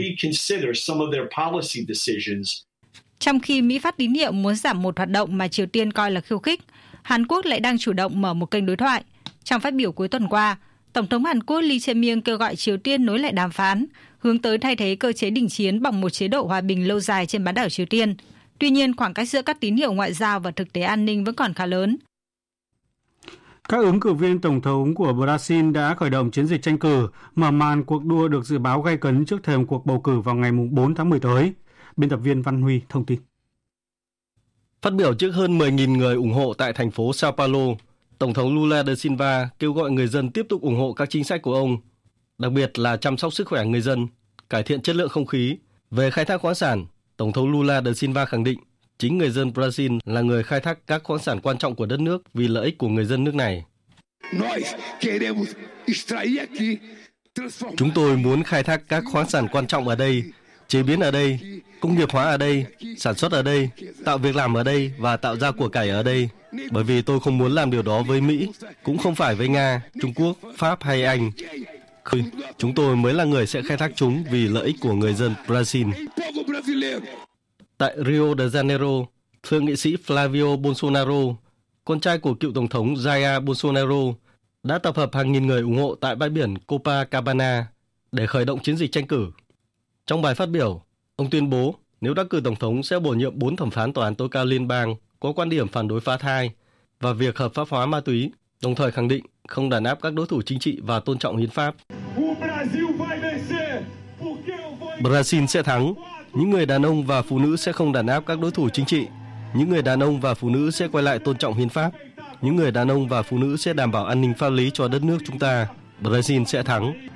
Trong khi Mỹ phát tín hiệu muốn giảm một hoạt động mà Triều Tiên coi là khiêu khích, Hàn Quốc lại đang chủ động mở một kênh đối thoại. Trong phát biểu cuối tuần qua, Tổng thống Hàn Quốc Lee Jae-myung kêu gọi Triều Tiên nối lại đàm phán, hướng tới thay thế cơ chế đình chiến bằng một chế độ hòa bình lâu dài trên bán đảo Triều Tiên. Tuy nhiên, khoảng cách giữa các tín hiệu ngoại giao và thực tế an ninh vẫn còn khá lớn. Các ứng cử viên tổng thống của Brazil đã khởi động chiến dịch tranh cử, mở màn cuộc đua được dự báo gay cấn trước thềm cuộc bầu cử vào ngày bốn tháng mười tới. Biên tập viên Văn Huy thông tin. Phát biểu trước hơn mười nghìn người ủng hộ tại thành phố Sao Paulo, Tổng thống Lula da Silva kêu gọi người dân tiếp tục ủng hộ các chính sách của ông, đặc biệt là chăm sóc sức khỏe người dân, cải thiện chất lượng không khí. Về khai thác khoáng sản, Tổng thống Lula da Silva khẳng định chính người dân Brazil là người khai thác các khoáng sản quan trọng của đất nước vì lợi ích của người dân nước này. Chúng tôi muốn khai thác các khoáng sản quan trọng ở đây, chế biến ở đây, công nghiệp hóa ở đây, sản xuất ở đây, tạo việc làm ở đây và tạo ra của cải ở đây. Bởi vì tôi không muốn làm điều đó với Mỹ, cũng không phải với Nga, Trung Quốc, Pháp hay Anh. Chúng tôi mới là người sẽ khai thác chúng vì lợi ích của người dân Brazil. Tại Rio de Janeiro, thượng nghị sĩ Flavio Bolsonaro, con trai của cựu tổng thống Jair Bolsonaro, đã tập hợp hàng nghìn người ủng hộ tại bãi biển Copacabana để khởi động chiến dịch tranh cử. Trong bài phát biểu, ông tuyên bố nếu đắc cử tổng thống sẽ bổ nhiệm bốn thẩm phán tòa án tối cao liên bang có quan điểm phản đối phá thai và việc hợp pháp hóa ma túy, đồng thời khẳng định không đàn áp các đối thủ chính trị và tôn trọng hiến pháp. Brazil sẽ thắng. Những người đàn ông và phụ nữ sẽ không đàn áp các đối thủ chính trị. Những người đàn ông và phụ nữ sẽ quay lại tôn trọng hiến pháp. Những người đàn ông và phụ nữ sẽ đảm bảo an ninh pháp lý cho đất nước chúng ta. Brazil sẽ thắng.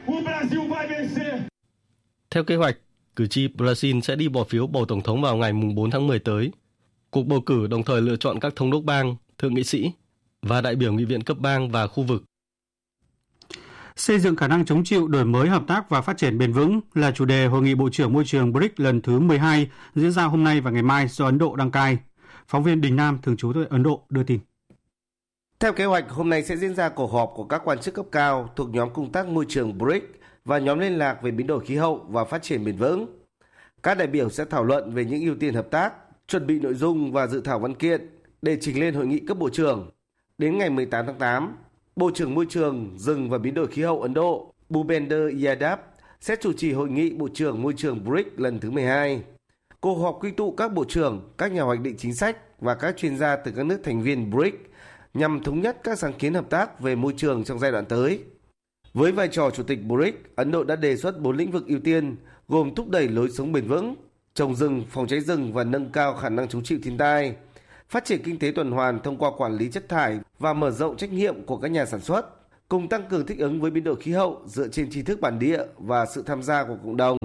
Theo kế hoạch, cử tri Brazil sẽ đi bỏ phiếu bầu tổng thống vào ngày bốn tháng mười tới. Cuộc bầu cử đồng thời lựa chọn các thống đốc bang, thượng nghị sĩ và đại biểu nghị viện cấp bang và khu vực. Xây dựng khả năng chống chịu, đổi mới, hợp tác và phát triển bền vững là chủ đề Hội nghị Bộ trưởng Môi trường bê rê i xê lần thứ mười hai diễn ra hôm nay và ngày mai do Ấn Độ đăng cai. Phóng viên Đình Nam thường trú tại Ấn Độ đưa tin. Theo kế hoạch, hôm nay sẽ diễn ra cuộc họp của các quan chức cấp cao thuộc nhóm công tác môi trường bê rê i xê và nhóm liên lạc về biến đổi khí hậu và phát triển bền vững. Các đại biểu sẽ thảo luận về những ưu tiên hợp tác, chuẩn bị nội dung và dự thảo văn kiện để trình lên hội nghị cấp bộ trưởng. Đến ngày mười tám tháng tám, Bộ trưởng Môi trường, Rừng và Biến đổi khí hậu Ấn Độ Bhupender Yadav sẽ chủ trì hội nghị Bộ trưởng Môi trường bê rê i xê lần thứ mười hai. Cuộc họp quy tụ các bộ trưởng, các nhà hoạch định chính sách và các chuyên gia từ các nước thành viên bê rê i xê nhằm thống nhất các sáng kiến hợp tác về môi trường trong giai đoạn tới. Với vai trò chủ tịch bê rờ i xê, Ấn Độ đã đề xuất bốn lĩnh vực ưu tiên gồm thúc đẩy lối sống bền vững, trồng rừng, phòng cháy rừng và nâng cao khả năng chống chịu thiên tai, phát triển kinh tế tuần hoàn thông qua quản lý chất thải và mở rộng trách nhiệm của các nhà sản xuất, cùng tăng cường thích ứng với biến đổi khí hậu dựa trên tri thức bản địa và sự tham gia của cộng đồng.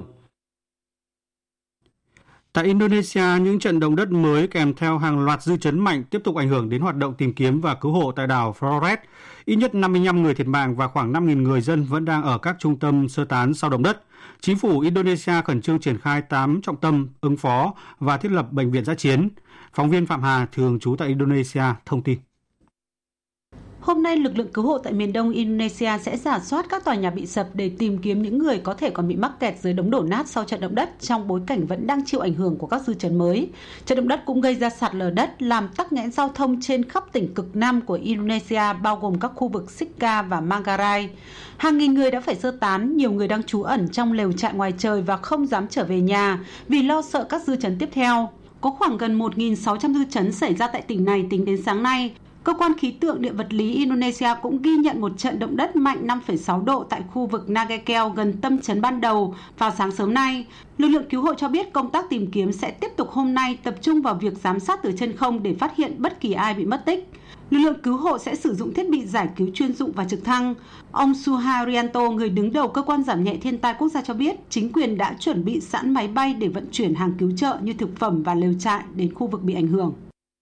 Tại Indonesia, những trận động đất mới kèm theo hàng loạt dư chấn mạnh tiếp tục ảnh hưởng đến hoạt động tìm kiếm và cứu hộ tại đảo Flores. Ít nhất năm mươi lăm người thiệt mạng và khoảng năm nghìn người dân vẫn đang ở các trung tâm sơ tán sau động đất. Chính phủ Indonesia khẩn trương triển khai tám trọng tâm ứng phó và thiết lập bệnh viện dã chiến. Phóng viên Phạm Hà, thường trú tại Indonesia, thông tin. Hôm nay, lực lượng cứu hộ tại miền đông Indonesia sẽ rà soát các tòa nhà bị sập để tìm kiếm những người có thể còn bị mắc kẹt dưới đống đổ nát sau trận động đất trong bối cảnh vẫn đang chịu ảnh hưởng của các dư chấn mới. Trận động đất cũng gây ra sạt lở đất, làm tắc nghẽn giao thông trên khắp tỉnh cực nam của Indonesia, bao gồm các khu vực Sika và Manggarai. Hàng nghìn người đã phải sơ tán, nhiều người đang trú ẩn trong lều trại ngoài trời và không dám trở về nhà vì lo sợ các dư chấn tiếp theo. Có khoảng gần một nghìn sáu trăm dư chấn xảy ra tại tỉnh này tính đến sáng nay. Cơ quan khí tượng địa vật lý Indonesia cũng ghi nhận một trận động đất mạnh năm phẩy sáu độ tại khu vực Nagakeo gần tâm chấn ban đầu vào sáng sớm nay. Lực lượng cứu hộ cho biết công tác tìm kiếm sẽ tiếp tục hôm nay, tập trung vào việc giám sát từ trên không để phát hiện bất kỳ ai bị mất tích. Lực lượng cứu hộ sẽ sử dụng thiết bị giải cứu chuyên dụng và trực thăng. Ông Suharyanto, người đứng đầu cơ quan giảm nhẹ thiên tai quốc gia cho biết, chính quyền đã chuẩn bị sẵn máy bay để vận chuyển hàng cứu trợ như thực phẩm và lều trại đến khu vực bị ảnh hưởng.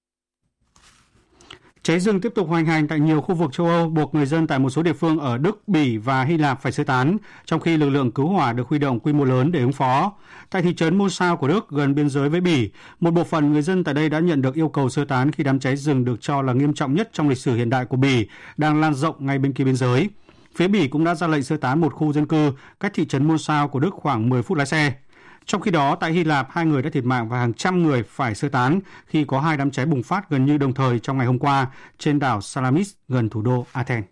Cháy rừng tiếp tục hoành hành tại nhiều khu vực châu Âu, buộc người dân tại một số địa phương ở Đức, Bỉ và Hy Lạp phải sơ tán, trong khi lực lượng cứu hỏa được huy động quy mô lớn để ứng phó. Tại thị trấn Mosau của Đức, gần biên giới với Bỉ, một bộ phận người dân tại đây đã nhận được yêu cầu sơ tán khi đám cháy rừng được cho là nghiêm trọng nhất trong lịch sử hiện đại của Bỉ đang lan rộng ngay bên kia biên giới. Phía Bỉ cũng đã ra lệnh sơ tán một khu dân cư cách thị trấn Mosau của Đức khoảng mười phút lái xe. Trong khi đó, tại Hy Lạp, hai người đã thiệt mạng và hàng trăm người phải sơ tán khi có hai đám cháy bùng phát gần như đồng thời trong ngày hôm qua trên đảo Salamis gần thủ đô Athens.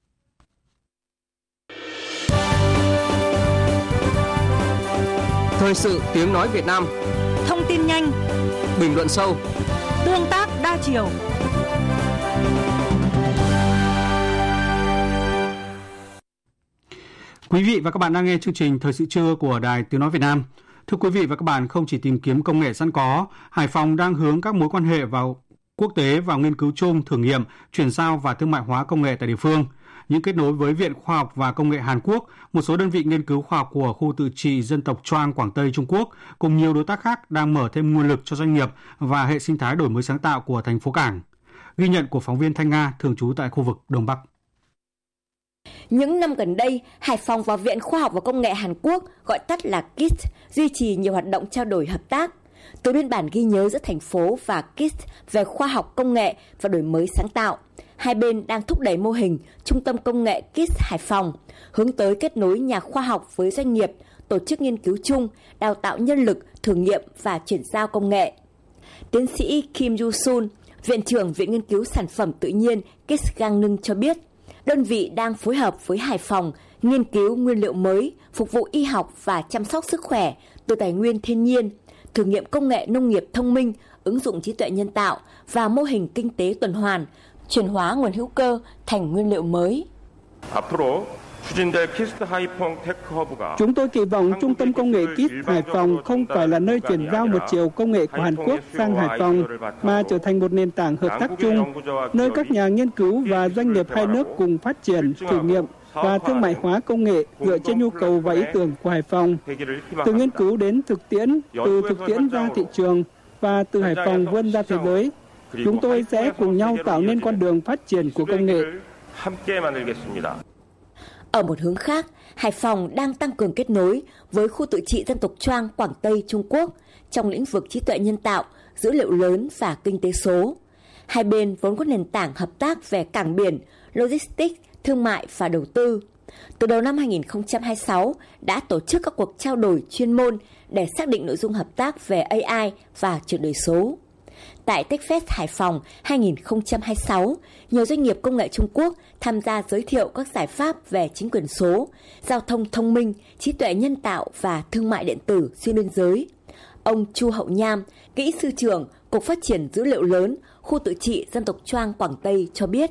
Thời sự tiếng nói Việt Nam. Thông tin nhanh, bình luận sâu, tương tác đa chiều. Quý vị và các bạn đang nghe chương trình Thời sự trưa của Đài Tiếng nói Việt Nam. Thưa quý vị và các bạn, không chỉ tìm kiếm công nghệ sẵn có, Hải Phòng đang hướng các mối quan hệ vào quốc tế vào nghiên cứu chung, thử nghiệm, chuyển giao và thương mại hóa công nghệ tại địa phương. Những kết nối với Viện Khoa học và Công nghệ Hàn Quốc, một số đơn vị nghiên cứu khoa học của khu tự trị dân tộc Choang, Quảng Tây, Trung Quốc cùng nhiều đối tác khác đang mở thêm nguồn lực cho doanh nghiệp và hệ sinh thái đổi mới sáng tạo của thành phố Cảng. Ghi nhận của phóng viên Thanh Nga thường trú tại khu vực Đông Bắc. Những năm gần đây, Hải Phòng và Viện Khoa học và Công nghệ Hàn Quốc, gọi tắt là kít, duy trì nhiều hoạt động trao đổi hợp tác. Từ biên bản ghi nhớ giữa thành phố và kít về khoa học công nghệ và đổi mới sáng tạo, hai bên đang thúc đẩy mô hình Trung tâm Công nghệ kít Hải Phòng, hướng tới kết nối nhà khoa học với doanh nghiệp, tổ chức nghiên cứu chung, đào tạo nhân lực, thử nghiệm và chuyển giao công nghệ. Tiến sĩ Kim Yu-sun, Viện trưởng Viện Nghiên cứu Sản phẩm Tự nhiên kít Gangneung cho biết, đơn vị đang phối hợp với Hải Phòng nghiên cứu nguyên liệu mới, phục vụ y học và chăm sóc sức khỏe từ tài nguyên thiên nhiên, thử nghiệm công nghệ nông nghiệp thông minh, ứng dụng trí tuệ nhân tạo và mô hình kinh tế tuần hoàn, chuyển hóa nguồn hữu cơ thành nguyên liệu mới. Chúng tôi kỳ vọng Trung tâm Công nghệ kít Hải Phòng không phải là nơi chuyển giao một chiều công nghệ của Hàn Quốc sang Hải Phòng, mà trở thành một nền tảng hợp tác chung, nơi các nhà nghiên cứu và doanh nghiệp hai nước cùng phát triển, thử nghiệm và thương mại hóa công nghệ dựa trên nhu cầu và ý tưởng của Hải Phòng. Từ nghiên cứu đến thực tiễn, từ thực tiễn ra thị trường và từ Hải Phòng vươn ra thế giới, chúng tôi sẽ cùng nhau tạo nên con đường phát triển của công nghệ. Ở một hướng khác, Hải Phòng đang tăng cường kết nối với khu tự trị dân tộc Choang, Quảng Tây, Trung Quốc trong lĩnh vực trí tuệ nhân tạo, dữ liệu lớn và kinh tế số. Hai bên vốn có nền tảng hợp tác về cảng biển, logistics, thương mại và đầu tư. Từ đầu năm hai không hai sáu đã tổ chức các cuộc trao đổi chuyên môn để xác định nội dung hợp tác về a i và chuyển đổi số. Tại TechFest Hải Phòng hai không hai sáu, nhiều doanh nghiệp công nghệ Trung Quốc tham gia giới thiệu các giải pháp về chính quyền số, giao thông thông minh, trí tuệ nhân tạo và thương mại điện tử xuyên biên giới. Ông Chu Hậu Nham, kỹ sư trưởng Cục Phát triển Dữ liệu lớn, khu tự trị dân tộc Choang Quảng Tây cho biết.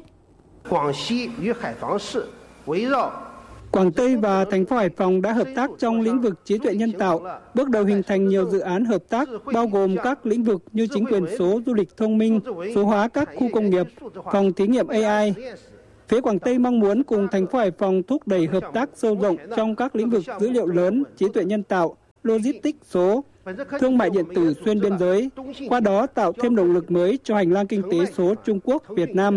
Quảng Tây và thành phố Hải Phòng đã hợp tác trong lĩnh vực trí tuệ nhân tạo, bước đầu hình thành nhiều dự án hợp tác bao gồm các lĩnh vực như chính quyền số, du lịch thông minh, số hóa các khu công nghiệp, phòng thí nghiệm a i. Phía Quảng Tây mong muốn cùng thành phố Hải Phòng thúc đẩy hợp tác sâu rộng trong các lĩnh vực dữ liệu lớn, trí tuệ nhân tạo, logistics số, thương mại điện tử xuyên biên giới, qua đó tạo thêm động lực mới cho hành lang kinh tế số Trung Quốc, Việt Nam.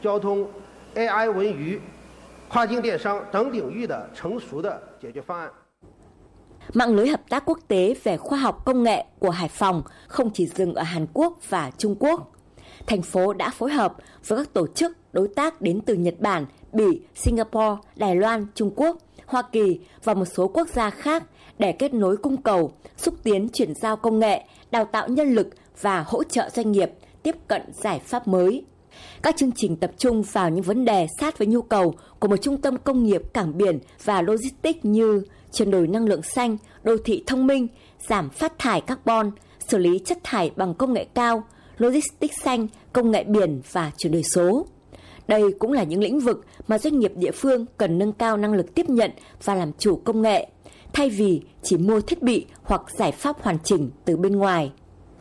Mạng lưới hợp tác quốc tế về khoa học công nghệ của Hải Phòng không chỉ dừng ở Hàn Quốc và Trung Quốc. Thành phố đã phối hợp với các tổ chức đối tác đến từ Nhật Bản, Bỉ, Singapore, Đài Loan, Trung Quốc, Hoa Kỳ và một số quốc gia khác để kết nối cung cầu, xúc tiến chuyển giao công nghệ, đào tạo nhân lực và hỗ trợ doanh nghiệp tiếp cận giải pháp mới. Các chương trình tập trung vào những vấn đề sát với nhu cầu của một trung tâm công nghiệp cảng biển và logistics như chuyển đổi năng lượng xanh, đô thị thông minh, giảm phát thải carbon, xử lý chất thải bằng công nghệ cao, logistics xanh, công nghệ biển và chuyển đổi số. Đây cũng là những lĩnh vực mà doanh nghiệp địa phương cần nâng cao năng lực tiếp nhận và làm chủ công nghệ, thay vì chỉ mua thiết bị hoặc giải pháp hoàn chỉnh từ bên ngoài.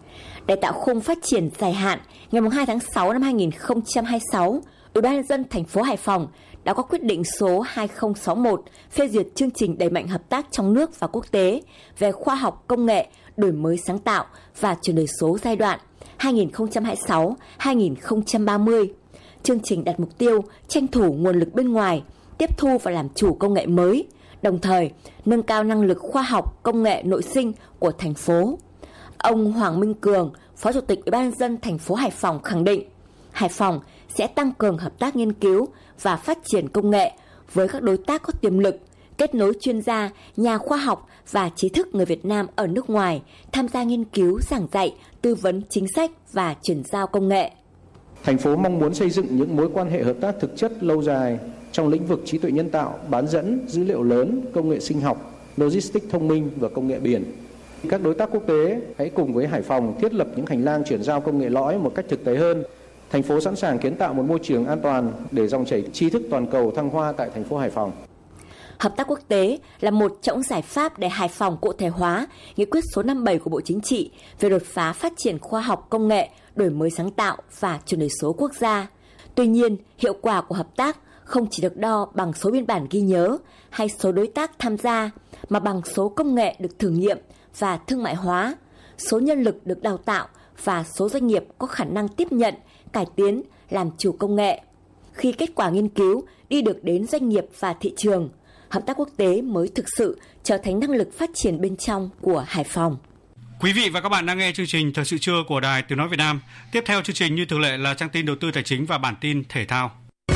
Để tạo khung phát triển dài hạn, ngày hai tháng sáu năm hai nghìn không trăm hai mươi sáu, Ủy ban nhân dân thành phố Hải Phòng đã có quyết định số hai không sáu mốt phê duyệt chương trình đẩy mạnh hợp tác trong nước và quốc tế về khoa học công nghệ, đổi mới sáng tạo và chuyển đổi số giai đoạn hai nghìn không trăm hai mươi sáu đến hai nghìn không trăm ba mươi. Chương trình đặt mục tiêu tranh thủ nguồn lực bên ngoài, tiếp thu và làm chủ công nghệ mới, đồng thời nâng cao năng lực khoa học công nghệ nội sinh của thành phố. Ông Hoàng Minh Cường, Phó Chủ tịch Ủy ban nhân dân thành phố Hải Phòng khẳng định, Hải Phòng sẽ tăng cường hợp tác nghiên cứu và phát triển công nghệ với các đối tác có tiềm lực, kết nối chuyên gia, nhà khoa học và trí thức người Việt Nam ở nước ngoài tham gia nghiên cứu, giảng dạy, tư vấn chính sách và chuyển giao công nghệ. Thành phố mong muốn xây dựng những mối quan hệ hợp tác thực chất lâu dài trong lĩnh vực trí tuệ nhân tạo, bán dẫn, dữ liệu lớn, công nghệ sinh học, logistics thông minh và công nghệ biển. Các đối tác quốc tế hãy cùng với Hải Phòng thiết lập những hành lang chuyển giao công nghệ lõi một cách thực tế hơn. Thành phố sẵn sàng kiến tạo một môi trường an toàn để dòng chảy tri thức toàn cầu thăng hoa tại thành phố Hải Phòng. Hợp tác quốc tế là một trong giải pháp để Hải Phòng cụ thể hóa nghị quyết số năm mươi bảy của Bộ Chính trị về đột phá phát triển khoa học công nghệ, đổi mới sáng tạo và chuyển đổi số quốc gia. Tuy nhiên, hiệu quả của hợp tác không chỉ được đo bằng số biên bản ghi nhớ hay số đối tác tham gia, mà bằng số công nghệ được thử nghiệm và thương mại hóa, số nhân lực được đào tạo và số doanh nghiệp có khả năng tiếp nhận, cải tiến, làm chủ công nghệ. Khi kết quả nghiên cứu đi được đến doanh nghiệp và thị trường, hợp tác quốc tế mới thực sự trở thành năng lực phát triển bên trong của Hải Phòng. Quý vị và các bạn đang nghe chương trình Thời sự trưa của Đài Tiếng nói Việt Nam. Tiếp theo chương trình như thường lệ là trang tin đầu tư tài chính và bản tin thể thao.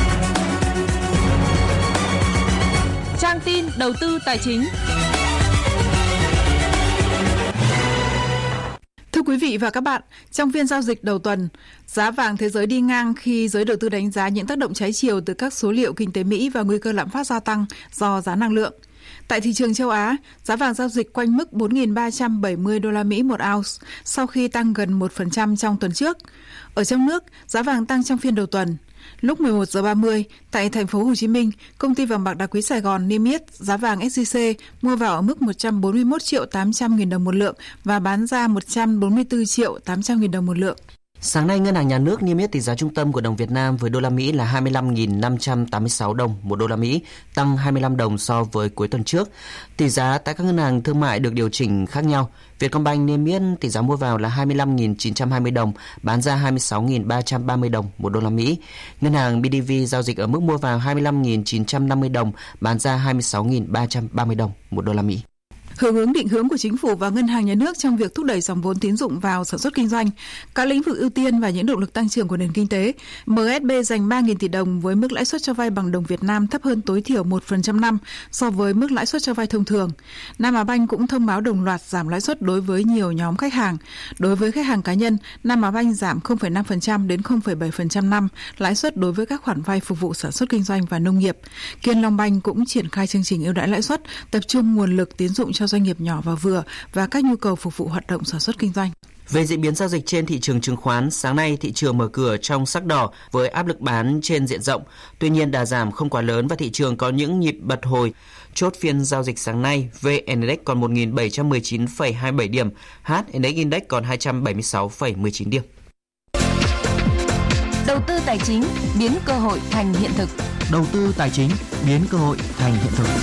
Trang tin đầu tư tài chính. Thưa quý vị và các bạn, trong phiên giao dịch đầu tuần, giá vàng thế giới đi ngang khi giới đầu tư đánh giá những tác động trái chiều từ các số liệu kinh tế Mỹ và nguy cơ lạm phát gia tăng do giá năng lượng. Tại thị trường châu Á, giá vàng giao dịch quanh mức bốn nghìn ba trăm bảy mươi đô la Mỹ một ounce sau khi tăng gần một phần trăm trong tuần trước. Ở trong nước, giá vàng tăng trong phiên đầu tuần. Lúc mười một giờ ba mươi, tại thành phố Hồ Chí Minh, công ty vàng bạc đá quý Sài Gòn niêm yết giá vàng ét gi xê mua vào ở mức một trăm bốn mươi mốt triệu tám trăm nghìn đồng một lượng và bán ra một trăm bốn mươi tư triệu tám trăm nghìn đồng một lượng. Sáng nay, Ngân hàng Nhà nước niêm yết tỷ giá trung tâm của đồng Việt Nam với đô la Mỹ là hai mươi lăm nghìn năm trăm tám mươi sáu đồng một đô la Mỹ, tăng hai mươi lăm đồng so với cuối tuần trước. Tỷ giá tại các ngân hàng thương mại được điều chỉnh khác nhau. Vietcombank niêm yết tỷ giá mua vào là hai mươi lăm nghìn chín trăm hai mươi đồng, bán ra hai mươi sáu nghìn ba trăm ba mươi đồng một đô la Mỹ. Ngân hàng bê đê vê giao dịch ở mức mua vào hai mươi lăm nghìn chín trăm năm mươi đồng, bán ra hai mươi sáu nghìn ba trăm ba mươi đồng một đô la Mỹ. Hưởng ứng định hướng của chính phủ và ngân hàng nhà nước trong việc thúc đẩy dòng vốn tín dụng vào sản xuất kinh doanh, các lĩnh vực ưu tiên và những động lực tăng trưởng của nền kinh tế, em ét bê dành ba nghìn tỷ đồng với mức lãi suất cho vay bằng đồng Việt Nam thấp hơn tối thiểu một phần trăm năm so với mức lãi suất cho vay thông thường. Nam Á Banh cũng thông báo đồng loạt giảm lãi suất đối với nhiều nhóm khách hàng. Đối với khách hàng cá nhân, Nam Á Banh giảm không phẩy năm phần trăm đến không phẩy bảy phần trăm năm lãi suất đối với các khoản vay phục vụ sản xuất kinh doanh và nông nghiệp. Kiên Long Banh cũng triển khai chương trình ưu đãi lãi suất, tập trung nguồn lực tín dụng cho cho doanh nghiệp nhỏ và vừa và các nhu cầu phục vụ hoạt động sản xuất kinh doanh. Về diễn biến giao dịch trên thị trường chứng khoán, sáng nay thị trường mở cửa trong sắc đỏ với áp lực bán trên diện rộng. Tuy nhiên đà giảm không quá lớn và thị trường có những nhịp bật hồi. Chốt phiên giao dịch sáng nay, vê en Index còn một nghìn bảy trăm mười chín phẩy hai mươi bảy điểm, hát en ích Index còn hai trăm bảy mươi sáu phẩy mười chín điểm. Đầu tư tài chính biến cơ hội thành hiện thực. Đầu tư tài chính biến cơ hội thành hiện thực.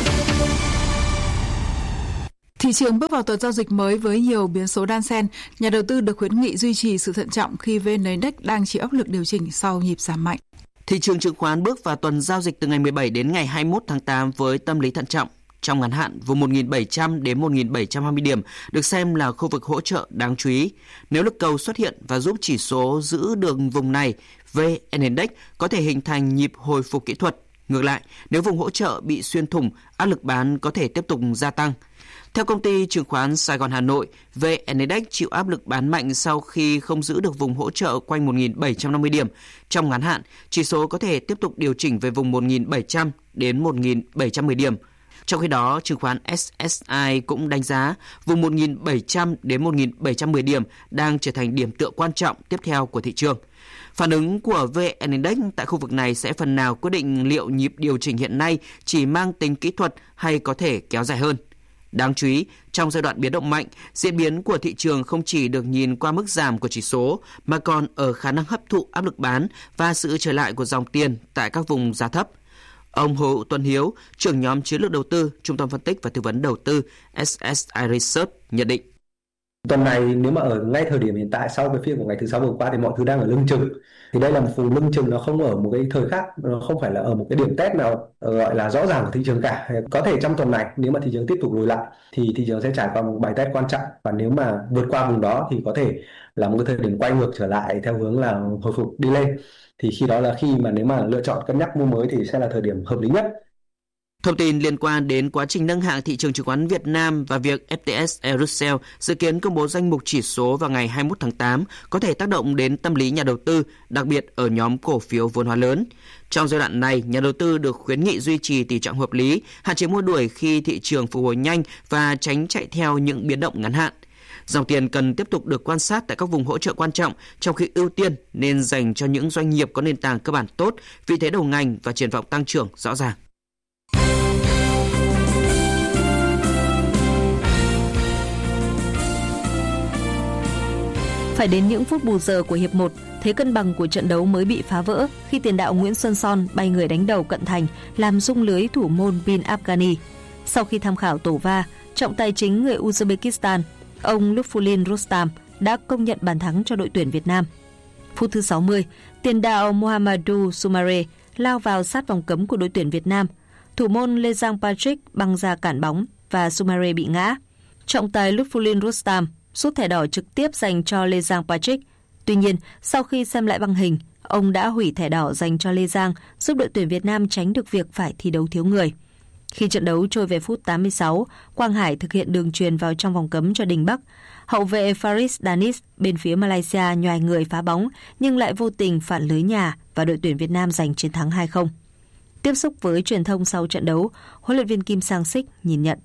Thị trường bước vào tuần giao dịch mới với nhiều biến số đan xen, nhà đầu tư được khuyến nghị duy trì sự thận trọng khi vê en Index đang chịu áp lực điều chỉnh sau nhịp giảm mạnh. Thị trường chứng khoán bước vào tuần giao dịch từ ngày mười bảy đến ngày hai mươi mốt tháng tám với tâm lý thận trọng. Trong ngắn hạn, vùng một nghìn bảy trăm đến một nghìn bảy trăm hai mươi điểm được xem là khu vực hỗ trợ đáng chú ý. Nếu lực cầu xuất hiện và giúp chỉ số giữ được vùng này, vê en Index có thể hình thành nhịp hồi phục kỹ thuật. Ngược lại, nếu vùng hỗ trợ bị xuyên thủng, áp lực bán có thể tiếp tục gia tăng. Theo công ty chứng khoán Sài Gòn Hà Nội, vê en Index chịu áp lực bán mạnh sau khi không giữ được vùng hỗ trợ quanh một nghìn bảy trăm năm mươi điểm. Trong ngắn hạn, chỉ số có thể tiếp tục điều chỉnh về vùng một nghìn bảy trăm đến một nghìn bảy trăm mười điểm. Trong khi đó, chứng khoán ét ét i cũng đánh giá vùng một nghìn bảy trăm đến một nghìn bảy trăm mười điểm đang trở thành điểm tựa quan trọng tiếp theo của thị trường. Phản ứng của vê en Index tại khu vực này sẽ phần nào quyết định liệu nhịp điều chỉnh hiện nay chỉ mang tính kỹ thuật hay có thể kéo dài hơn. Đáng chú ý, trong giai đoạn biến động mạnh, diễn biến của thị trường không chỉ được nhìn qua mức giảm của chỉ số mà còn ở khả năng hấp thụ áp lực bán và sự trở lại của dòng tiền tại các vùng giá thấp. Ông Hồ Tuấn Hiếu, trưởng nhóm chiến lược đầu tư, Trung tâm phân tích và tư vấn đầu tư ét ét i Research nhận định. Tuần này nếu mà ở ngay thời điểm hiện tại sau cái phiên của ngày thứ sáu vừa qua thì mọi thứ đang ở lưng chừng. Thì đây là một vùng lưng chừng, nó không ở một cái thời khắc, nó không phải là ở một cái điểm test nào gọi là rõ ràng của thị trường cả. Có thể trong tuần này nếu mà thị trường tiếp tục lùi lại thì thị trường sẽ trải qua một bài test quan trọng, và nếu mà vượt qua vùng đó thì có thể là một cái thời điểm quay ngược trở lại theo hướng là hồi phục đi lên. Thì khi đó là khi mà nếu mà lựa chọn cân nhắc mua mới thì sẽ là thời điểm hợp lý nhất. Thông tin liên quan đến quá trình nâng hạng thị trường chứng khoán Việt Nam và việc ép tê ét Russell dự kiến công bố danh mục chỉ số vào ngày hai mươi mốt tháng tám có thể tác động đến tâm lý nhà đầu tư, đặc biệt ở nhóm cổ phiếu vốn hóa lớn. Trong giai đoạn này, nhà đầu tư được khuyến nghị duy trì tỷ trọng hợp lý, hạn chế mua đuổi khi thị trường phục hồi nhanh và tránh chạy theo những biến động ngắn hạn. Dòng tiền cần tiếp tục được quan sát tại các vùng hỗ trợ quan trọng, trong khi ưu tiên nên dành cho những doanh nghiệp có nền tảng cơ bản tốt, vị thế đầu ngành và triển vọng tăng trưởng rõ ràng. Phải đến những phút bù giờ của hiệp một, thế cân bằng của trận đấu mới bị phá vỡ khi tiền đạo Nguyễn Xuân Son bay người đánh đầu cận thành làm rung lưới thủ môn Bin Afghani. Sau khi tham khảo tổ va, trọng tài chính người Uzbekistan, ông Lutfulin Rustam đã công nhận bàn thắng cho đội tuyển Việt Nam. Phút thứ sáu mươi, tiền đạo Mohamedou Soumare lao vào sát vòng cấm của đội tuyển Việt Nam. Thủ môn Lê Giang Patrick băng ra cản bóng và Soumare bị ngã. Trọng tài Lutfulin Rustam rút thẻ đỏ trực tiếp dành cho Lê Giang Patrick. Tuy nhiên, sau khi xem lại băng hình, ông đã hủy thẻ đỏ dành cho Lê Giang, giúp đội tuyển Việt Nam tránh được việc phải thi đấu thiếu người. Khi trận đấu trôi về phút tám mươi sáu, Quang Hải thực hiện đường chuyền vào trong vòng cấm cho Đình Bắc. Hậu vệ Faris Danis bên phía Malaysia nhoài người phá bóng nhưng lại vô tình phản lưới nhà và đội tuyển Việt Nam giành chiến thắng hai không. Tiếp xúc với truyền thông sau trận đấu, huấn luyện viên Kim Sang Sik nhìn nhận.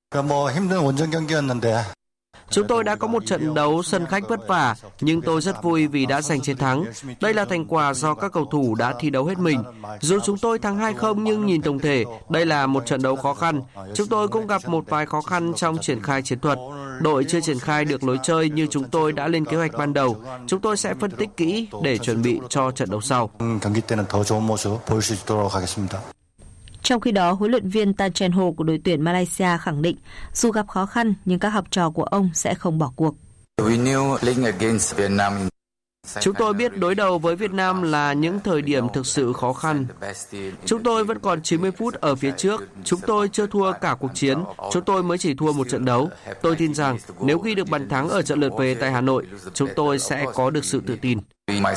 Chúng tôi đã có một trận đấu sân khách vất vả, nhưng tôi rất vui vì đã giành chiến thắng. Đây là thành quả do các cầu thủ đã thi đấu hết mình. Dù chúng tôi thắng hai không nhưng nhìn tổng thể, đây là một trận đấu khó khăn. Chúng tôi cũng gặp một vài khó khăn trong triển khai chiến thuật. Đội chưa triển khai được lối chơi như chúng tôi đã lên kế hoạch ban đầu. Chúng tôi sẽ phân tích kỹ để chuẩn bị cho trận đấu sau. Trong khi đó, huấn luyện viên Tan Cheng Ho của đội tuyển Malaysia khẳng định dù gặp khó khăn nhưng các học trò của ông sẽ không bỏ cuộc. Chúng tôi biết đối đầu với Việt Nam là những thời điểm thực sự khó khăn. Chúng tôi vẫn còn chín mươi phút ở phía trước. Chúng tôi chưa thua cả cuộc chiến. Chúng tôi mới chỉ thua một trận đấu. Tôi tin rằng nếu ghi được bàn thắng ở trận lượt về tại Hà Nội, chúng tôi sẽ có được sự tự tin.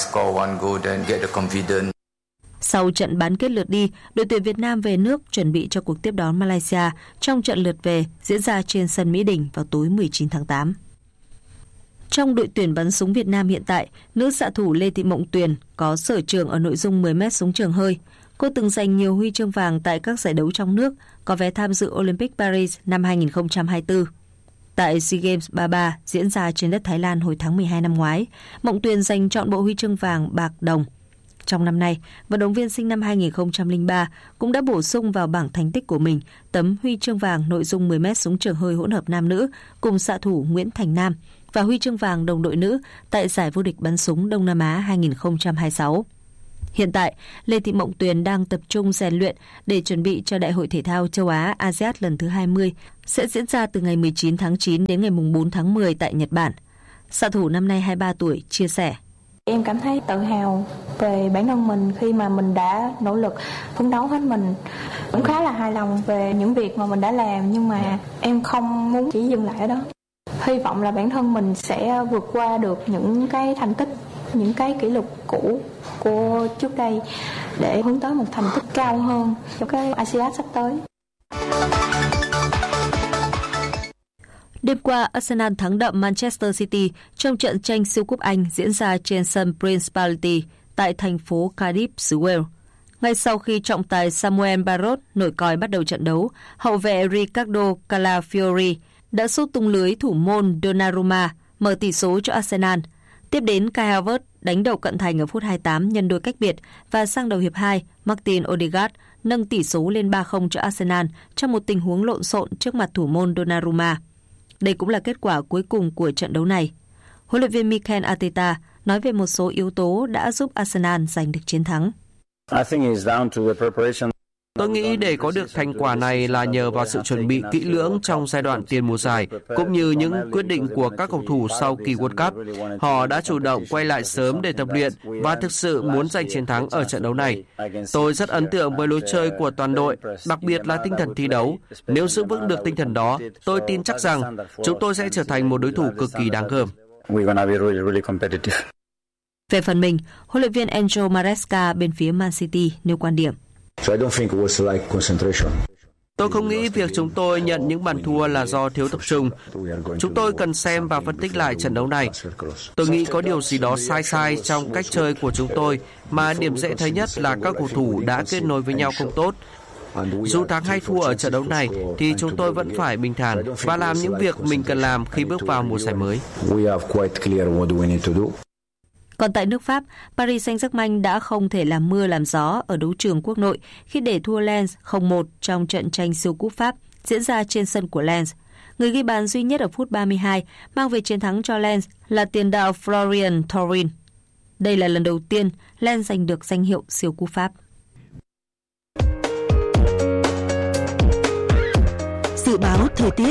Sau trận bán kết lượt đi, đội tuyển Việt Nam về nước chuẩn bị cho cuộc tiếp đón Malaysia trong trận lượt về diễn ra trên sân Mỹ Đình vào tối mười chín tháng tám. Trong đội tuyển bắn súng Việt Nam hiện tại, nữ xạ thủ Lê Thị Mộng Tuyền có sở trường ở nội dung mười mét súng trường hơi. Cô từng giành nhiều huy chương vàng tại các giải đấu trong nước, có vé tham dự Olympic Paris năm hai không hai tư. Tại SEA Games ba mươi ba diễn ra trên đất Thái Lan hồi tháng mười hai năm ngoái, Mộng Tuyền giành trọn bộ huy chương vàng, bạc, đồng. Trong năm nay, vận động viên sinh năm hai không không ba cũng đã bổ sung vào bảng thành tích của mình tấm huy chương vàng nội dung mười mét súng trường hơi hỗn hợp nam nữ cùng xạ thủ Nguyễn Thành Nam và huy chương vàng đồng đội nữ tại giải vô địch bắn súng Đông Nam Á hai không hai sáu. Hiện tại, Lê Thị Mộng Tuyền đang tập trung rèn luyện để chuẩn bị cho Đại hội Thể thao Châu Á-a sê an lần thứ hai mươi sẽ diễn ra từ ngày mười chín tháng chín đến ngày bốn tháng mười tại Nhật Bản. Xạ thủ năm nay hai mươi ba tuổi chia sẻ. Em cảm thấy tự hào về bản thân mình khi mà mình đã nỗ lực phấn đấu hết mình. Cũng khá là hài lòng về những việc mà mình đã làm, nhưng mà em không muốn chỉ dừng lại ở đó. Hy vọng là bản thân mình sẽ vượt qua được những cái thành tích, những cái kỷ lục cũ của trước đây để hướng tới một thành tích cao hơn cho cái a sê an sắp tới. Đêm qua, Arsenal thắng đậm Manchester City trong trận tranh siêu cúp Anh diễn ra trên sân Principality tại thành phố Cardiff, xứ Wales. Ngay sau khi trọng tài Samuel Barrot nổi còi bắt đầu trận đấu, hậu vệ Riccardo Calafiori đã sút tung lưới thủ môn Donnarumma mở tỷ số cho Arsenal. Tiếp đến, Kai Havertz đánh đầu cận thành ở phút hai mươi tám nhân đôi cách biệt và sang đầu hiệp hai, Martin Odegaard nâng tỷ số lên ba không cho Arsenal trong một tình huống lộn xộn trước mặt thủ môn Donnarumma. Đây cũng là kết quả cuối cùng của trận đấu này. Huấn luyện viên Mikel Arteta nói về một số yếu tố đã giúp Arsenal giành được chiến thắng. Tôi nghĩ để có được thành quả này là nhờ vào sự chuẩn bị kỹ lưỡng trong giai đoạn tiền mùa giải, cũng như những quyết định của các cầu thủ sau kỳ World Cup. Họ đã chủ động quay lại sớm để tập luyện và thực sự muốn giành chiến thắng ở trận đấu này. Tôi rất ấn tượng với lối chơi của toàn đội, đặc biệt là tinh thần thi đấu. Nếu giữ vững được tinh thần đó, tôi tin chắc rằng chúng tôi sẽ trở thành một đối thủ cực kỳ đáng gờm. Về phần mình, huấn luyện viên Enzo Maresca bên phía Man City nêu quan điểm. Tôi không nghĩ việc chúng tôi nhận những bàn thua là do thiếu tập trung. Chúng tôi cần xem và phân tích lại trận đấu này. Tôi nghĩ có điều gì đó sai sai trong cách chơi của chúng tôi, mà điểm dễ thấy nhất là các cầu thủ đã kết nối với nhau không tốt. Dù thắng hay thua ở trận đấu này thì chúng tôi vẫn phải bình thản và làm những việc mình cần làm khi bước vào mùa giải mới. Còn tại nước Pháp, Paris Saint-Germain đã không thể làm mưa làm gió ở đấu trường quốc nội khi để thua Lens không một trong trận tranh siêu cúp Pháp diễn ra trên sân của Lens. Người ghi bàn duy nhất ở phút ba mươi hai mang về chiến thắng cho Lens là tiền đạo Florian Thauvin. Đây là lần đầu tiên Lens giành được danh hiệu siêu cúp Pháp. Dự báo thời tiết.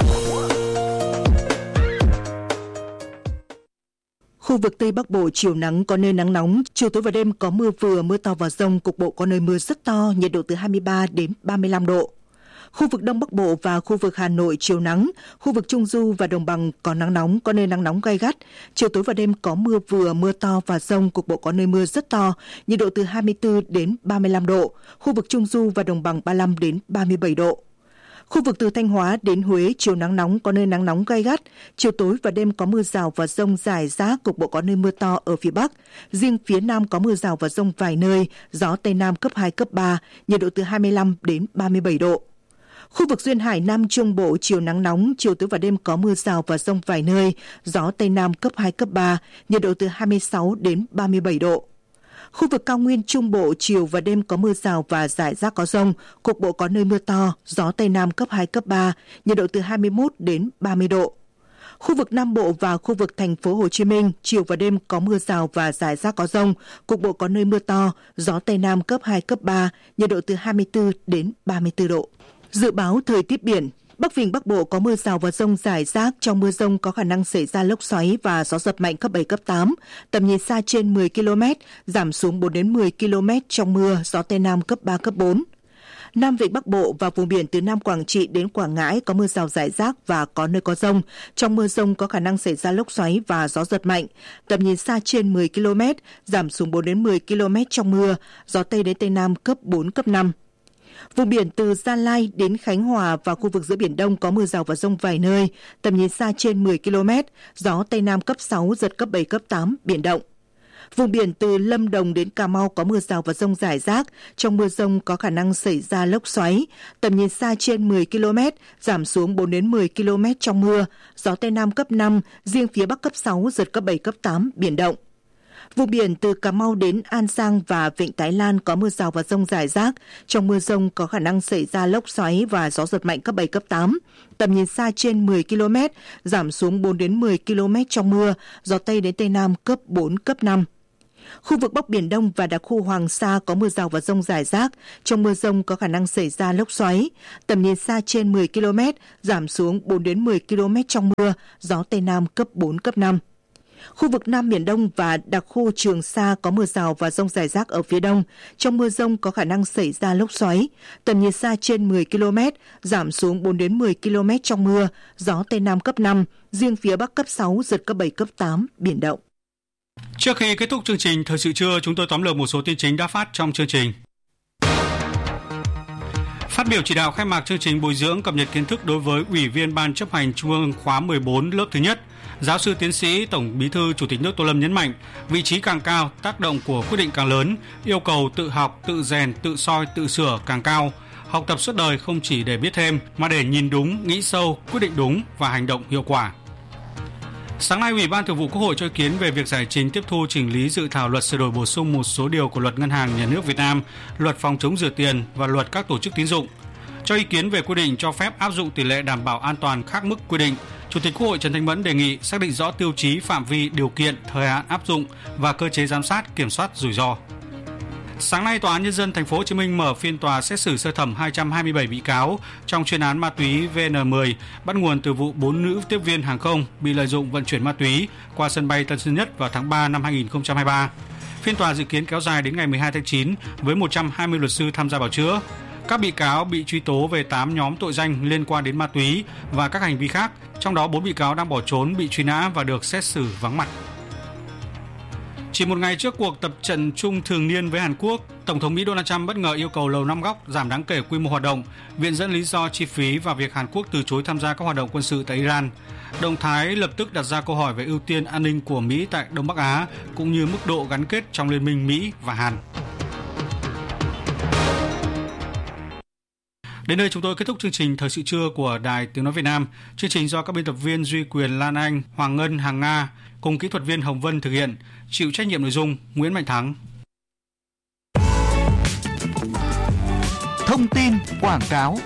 Khu vực Tây Bắc Bộ chiều nắng có nơi nắng nóng, chiều tối và đêm có mưa vừa, mưa to và dông, cục bộ có nơi mưa rất to, nhiệt độ từ hai mươi ba đến ba mươi lăm độ. Khu vực Đông Bắc Bộ và khu vực Hà Nội chiều nắng, khu vực Trung Du và Đồng Bằng có nắng nóng, có nơi nắng nóng gay gắt, chiều tối và đêm có mưa vừa, mưa to và dông, cục bộ có nơi mưa rất to, nhiệt độ từ hai mươi tư đến ba mươi lăm độ, khu vực Trung Du và Đồng Bằng ba mươi lăm đến ba mươi bảy độ. Khu vực từ Thanh Hóa đến Huế chiều nắng nóng, có nơi nắng nóng gay gắt, chiều tối và đêm có mưa rào và dông rải rác, cục bộ có nơi mưa to ở phía Bắc. Riêng phía Nam có mưa rào và dông vài nơi, gió Tây Nam cấp hai, cấp ba, nhiệt độ từ hai mươi lăm đến ba mươi bảy độ. Khu vực duyên hải Nam Trung Bộ chiều nắng nóng, chiều tối và đêm có mưa rào và dông vài nơi, gió Tây Nam cấp hai, cấp ba, nhiệt độ từ hai mươi sáu đến ba mươi bảy độ. Khu vực cao nguyên Trung Bộ chiều và đêm có mưa rào và rải rác có dông, cục bộ có nơi mưa to, gió Tây Nam cấp hai, cấp ba, nhiệt độ từ hai mươi mốt đến ba mươi độ. Khu vực Nam Bộ và khu vực thành phố Hồ Chí Minh chiều và đêm có mưa rào và rải rác có dông, cục bộ có nơi mưa to, gió Tây Nam cấp hai, cấp ba, nhiệt độ từ hai mươi tư đến ba mươi tư độ. Dự báo thời tiết biển. Bắc Vịnh Bắc Bộ có mưa rào và dông rải rác, trong mưa dông có khả năng xảy ra lốc xoáy và gió giật mạnh cấp bảy, cấp tám, tầm nhìn xa trên mười ki lô mét, giảm xuống bốn đến mười ki lô mét trong mưa, gió Tây Nam cấp ba, cấp bốn. Nam Vịnh Bắc Bộ và vùng biển từ Nam Quảng Trị đến Quảng Ngãi có mưa rào rải rác và có nơi có dông, trong mưa dông có khả năng xảy ra lốc xoáy và gió giật mạnh, tầm nhìn xa trên mười ki lô mét, giảm xuống bốn đến mười ki lô mét trong mưa, gió Tây đến Tây Nam cấp bốn, cấp năm. Vùng biển từ Gia Lai đến Khánh Hòa và khu vực giữa Biển Đông có mưa rào và dông vài nơi, tầm nhìn xa trên mười ki lô mét, gió Tây Nam cấp sáu, giật cấp bảy, cấp tám, biển động. Vùng biển từ Lâm Đồng đến Cà Mau có mưa rào và dông rải rác. Trong mưa dông có khả năng xảy ra lốc xoáy. Tầm nhìn xa trên mười ki lô mét, giảm xuống bốn đến mười ki lô mét trong mưa. Gió Tây Nam cấp năm, riêng phía Bắc cấp sáu, giật cấp bảy, cấp tám, biển động. Vùng biển từ Cà Mau đến An Giang và Vịnh Thái Lan có mưa rào và dông rải rác. Trong mưa dông có khả năng xảy ra lốc xoáy và gió giật mạnh cấp bảy, cấp tám. Tầm nhìn xa trên mười ki lô mét, giảm xuống bốn đến mười ki lô mét trong mưa. Gió Tây đến Tây Nam cấp bốn, cấp năm. Khu vực Bắc Biển Đông và đặc khu Hoàng Sa có mưa rào và dông rải rác. Trong mưa dông có khả năng xảy ra lốc xoáy. Tầm nhìn xa trên mười ki lô mét, giảm xuống bốn đến mười ki lô mét trong mưa. Gió Tây Nam cấp bốn, cấp năm. Khu vực Nam Biển Đông và đặc khu Trường Sa có mưa rào và dông rải rác ở phía đông. Trong mưa dông có khả năng xảy ra lốc xoáy. Tầm nhìn xa trên mười ki lô mét, giảm xuống bốn đến mười ki lô mét trong mưa. Gió Tây Nam cấp năm, riêng phía Bắc cấp sáu, giật cấp bảy, cấp tám, biển động. Trước khi kết thúc chương trình Thời sự trưa, chúng tôi tóm lược một số tin chính đã phát trong chương trình. Phát biểu chỉ đạo khai mạc chương trình bồi dưỡng cập nhật kiến thức đối với Ủy viên Ban chấp hành Trung ương khóa mười bốn lớp thứ nhất, Giáo sư tiến sĩ Tổng Bí thư Chủ tịch nước Tô Lâm nhấn mạnh, vị trí càng cao, tác động của quyết định càng lớn, yêu cầu tự học, tự rèn, tự soi, tự sửa càng cao. Học tập suốt đời không chỉ để biết thêm, mà để nhìn đúng, nghĩ sâu, quyết định đúng và hành động hiệu quả. Sáng nay, Ủy ban Thường vụ Quốc hội cho ý kiến về việc giải trình tiếp thu chỉnh lý dự thảo luật sửa đổi bổ sung một số điều của Luật Ngân hàng Nhà nước Việt Nam, Luật phòng chống rửa tiền và Luật các tổ chức tín dụng. Cho ý kiến về quy định cho phép áp dụng tỷ lệ đảm bảo an toàn khác mức quy định, Chủ tịch Quốc hội Trần Thanh Mẫn đề nghị xác định rõ tiêu chí, phạm vi, điều kiện, thời hạn áp dụng và cơ chế giám sát, kiểm soát rủi ro. Sáng nay, Tòa án Nhân dân Thành phố Hồ Chí Minh mở phiên tòa xét xử sơ thẩm hai trăm hai mươi bảy bị cáo trong chuyên án ma túy V N mười, bắt nguồn từ vụ bốn nữ tiếp viên hàng không bị lợi dụng vận chuyển ma túy qua sân bay Tân Sơn Nhất vào tháng ba năm hai nghìn không trăm hai mươi ba. Phiên tòa dự kiến kéo dài đến ngày mười hai tháng chín với một trăm hai mươi luật sư tham gia bào chữa. Các bị cáo bị truy tố về tám nhóm tội danh liên quan đến ma túy và các hành vi khác, trong đó bốn bị cáo đang bỏ trốn bị truy nã và được xét xử vắng mặt. Chỉ một ngày trước cuộc tập trận chung thường niên với Hàn Quốc, Tổng thống Mỹ Donald Trump bất ngờ yêu cầu Lầu Năm Góc giảm đáng kể quy mô hoạt động, viện dẫn lý do chi phí và việc Hàn Quốc từ chối tham gia các hoạt động quân sự tại Iran. Động thái lập tức đặt ra câu hỏi về ưu tiên an ninh của Mỹ tại Đông Bắc Á, cũng như mức độ gắn kết trong liên minh Mỹ và Hàn. Đến đây chúng tôi kết thúc chương trình Thời sự trưa của Đài Tiếng nói Việt Nam. Chương trình do các biên tập viên Duy Quyền, Lan Anh, Hoàng Ngân, Hàng Nga cùng kỹ thuật viên Hồng Vân thực hiện. Chịu trách nhiệm nội dung Nguyễn Mạnh Thắng. Thông tin quảng cáo.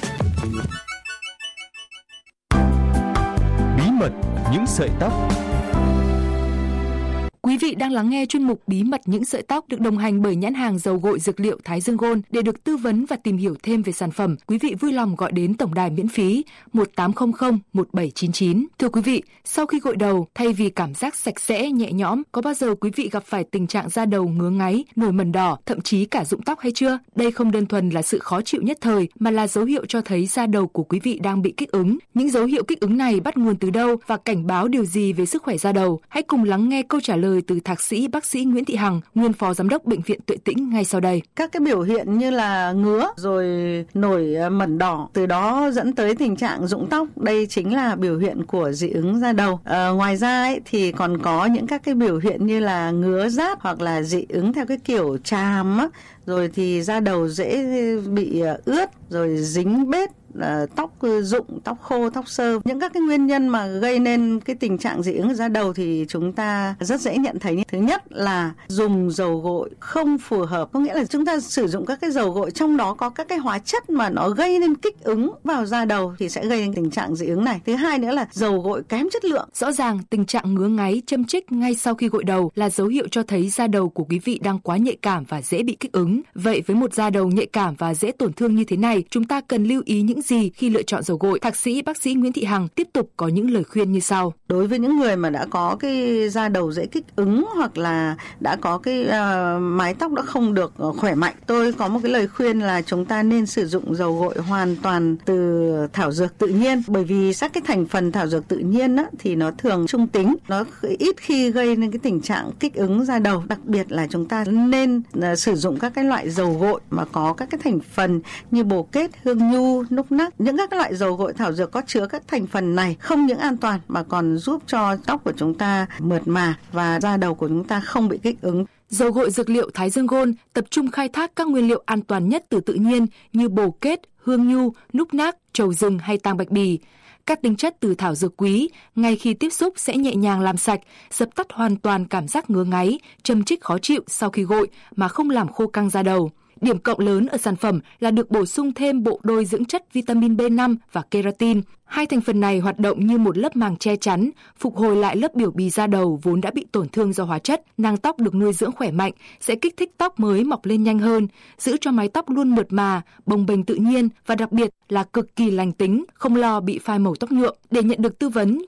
Bí mật những sợi tóc. Quý vị đang lắng nghe chuyên mục Bí mật những sợi tóc được đồng hành bởi nhãn hàng dầu gội dược liệu Thái Dương Gold. Để được tư vấn và tìm hiểu thêm về sản phẩm, quý vị vui lòng gọi đến tổng đài miễn phí một tám không không một bảy chín chín. Thưa quý vị, sau khi gội đầu, thay vì cảm giác sạch sẽ, nhẹ nhõm, có bao giờ quý vị gặp phải tình trạng da đầu ngứa ngáy, nổi mẩn đỏ, thậm chí cả rụng tóc hay chưa? Đây không đơn thuần là sự khó chịu nhất thời, mà là dấu hiệu cho thấy da đầu của quý vị đang bị kích ứng. Những dấu hiệu kích ứng này bắt nguồn từ đâu và cảnh báo điều gì về sức khỏe da đầu? Hãy cùng lắng nghe câu trả lời từ thạc sĩ bác sĩ Nguyễn Thị Hằng, nguyên phó giám đốc Bệnh viện Tuệ Tĩnh ngay sau đây. Các cái biểu hiện như là ngứa rồi nổi mẩn đỏ, từ đó dẫn tới tình trạng rụng tóc, đây chính là biểu hiện của dị ứng da đầu. À, ngoài ra ấy, thì còn có những các cái biểu hiện như là ngứa rát hoặc là dị ứng theo cái kiểu chàm á, rồi thì da đầu dễ bị ướt, rồi dính bết, Uh, tóc rụng, tóc khô, tóc xơ. Những các cái nguyên nhân mà gây nên cái tình trạng dị ứng da đầu thì chúng ta rất dễ nhận thấy. Thứ nhất là dùng dầu gội không phù hợp, có nghĩa là chúng ta sử dụng các cái dầu gội trong đó có các cái hóa chất mà nó gây nên kích ứng vào da đầu thì sẽ gây nên tình trạng dị ứng này. Thứ hai nữa là dầu gội kém chất lượng. Rõ ràng tình trạng ngứa ngáy, châm chích ngay sau khi gội đầu là dấu hiệu cho thấy da đầu của quý vị đang quá nhạy cảm và dễ bị kích ứng. Vậy với một da đầu nhạy cảm và dễ tổn thương như thế này, chúng ta cần lưu ý những gì khi lựa chọn dầu gội? Thạc sĩ bác sĩ Nguyễn Thị Hằng tiếp tục có những lời khuyên như sau. Đối với những người mà đã có cái da đầu dễ kích ứng hoặc là đã có cái uh, mái tóc đã không được uh, khỏe mạnh, tôi có một cái lời khuyên là chúng ta nên sử dụng dầu gội hoàn toàn từ thảo dược tự nhiên, bởi vì các cái thành phần thảo dược tự nhiên á, thì nó thường trung tính, nó ít khi gây nên cái tình trạng kích ứng da đầu. Đặc biệt là chúng ta nên uh, sử dụng các cái cái loại dầu gội mà có các cái thành phần như bồ kết, hương nhu, núc nắc. Những các loại dầu gội thảo dược có chứa các thành phần này không những an toàn mà còn giúp cho tóc của chúng ta mượt mà và da đầu của chúng ta không bị kích ứng. Dầu gội dược liệu Thái Dương Gold tập trung khai thác các nguyên liệu an toàn nhất từ tự nhiên như bồ kết, hương nhu, núc nác, trầu rừng hay tang bạch bì. Các tinh chất từ thảo dược quý, ngay khi tiếp xúc sẽ nhẹ nhàng làm sạch, dập tắt hoàn toàn cảm giác ngứa ngáy, châm chích khó chịu sau khi gội mà không làm khô căng da đầu. Điểm cộng lớn ở sản phẩm là được bổ sung thêm bộ đôi dưỡng chất vitamin B năm và keratin. Hai thành phần này hoạt động như một lớp màng che chắn, phục hồi lại lớp biểu bì da đầu vốn đã bị tổn thương do hóa chất. Nang tóc được nuôi dưỡng khỏe mạnh sẽ kích thích tóc mới mọc lên nhanh hơn, giữ cho mái tóc luôn mượt mà, bồng bềnh tự nhiên và đặc biệt là cực kỳ lành tính, không lo bị phai màu tóc nhuộm. Để nhận được tư vấn,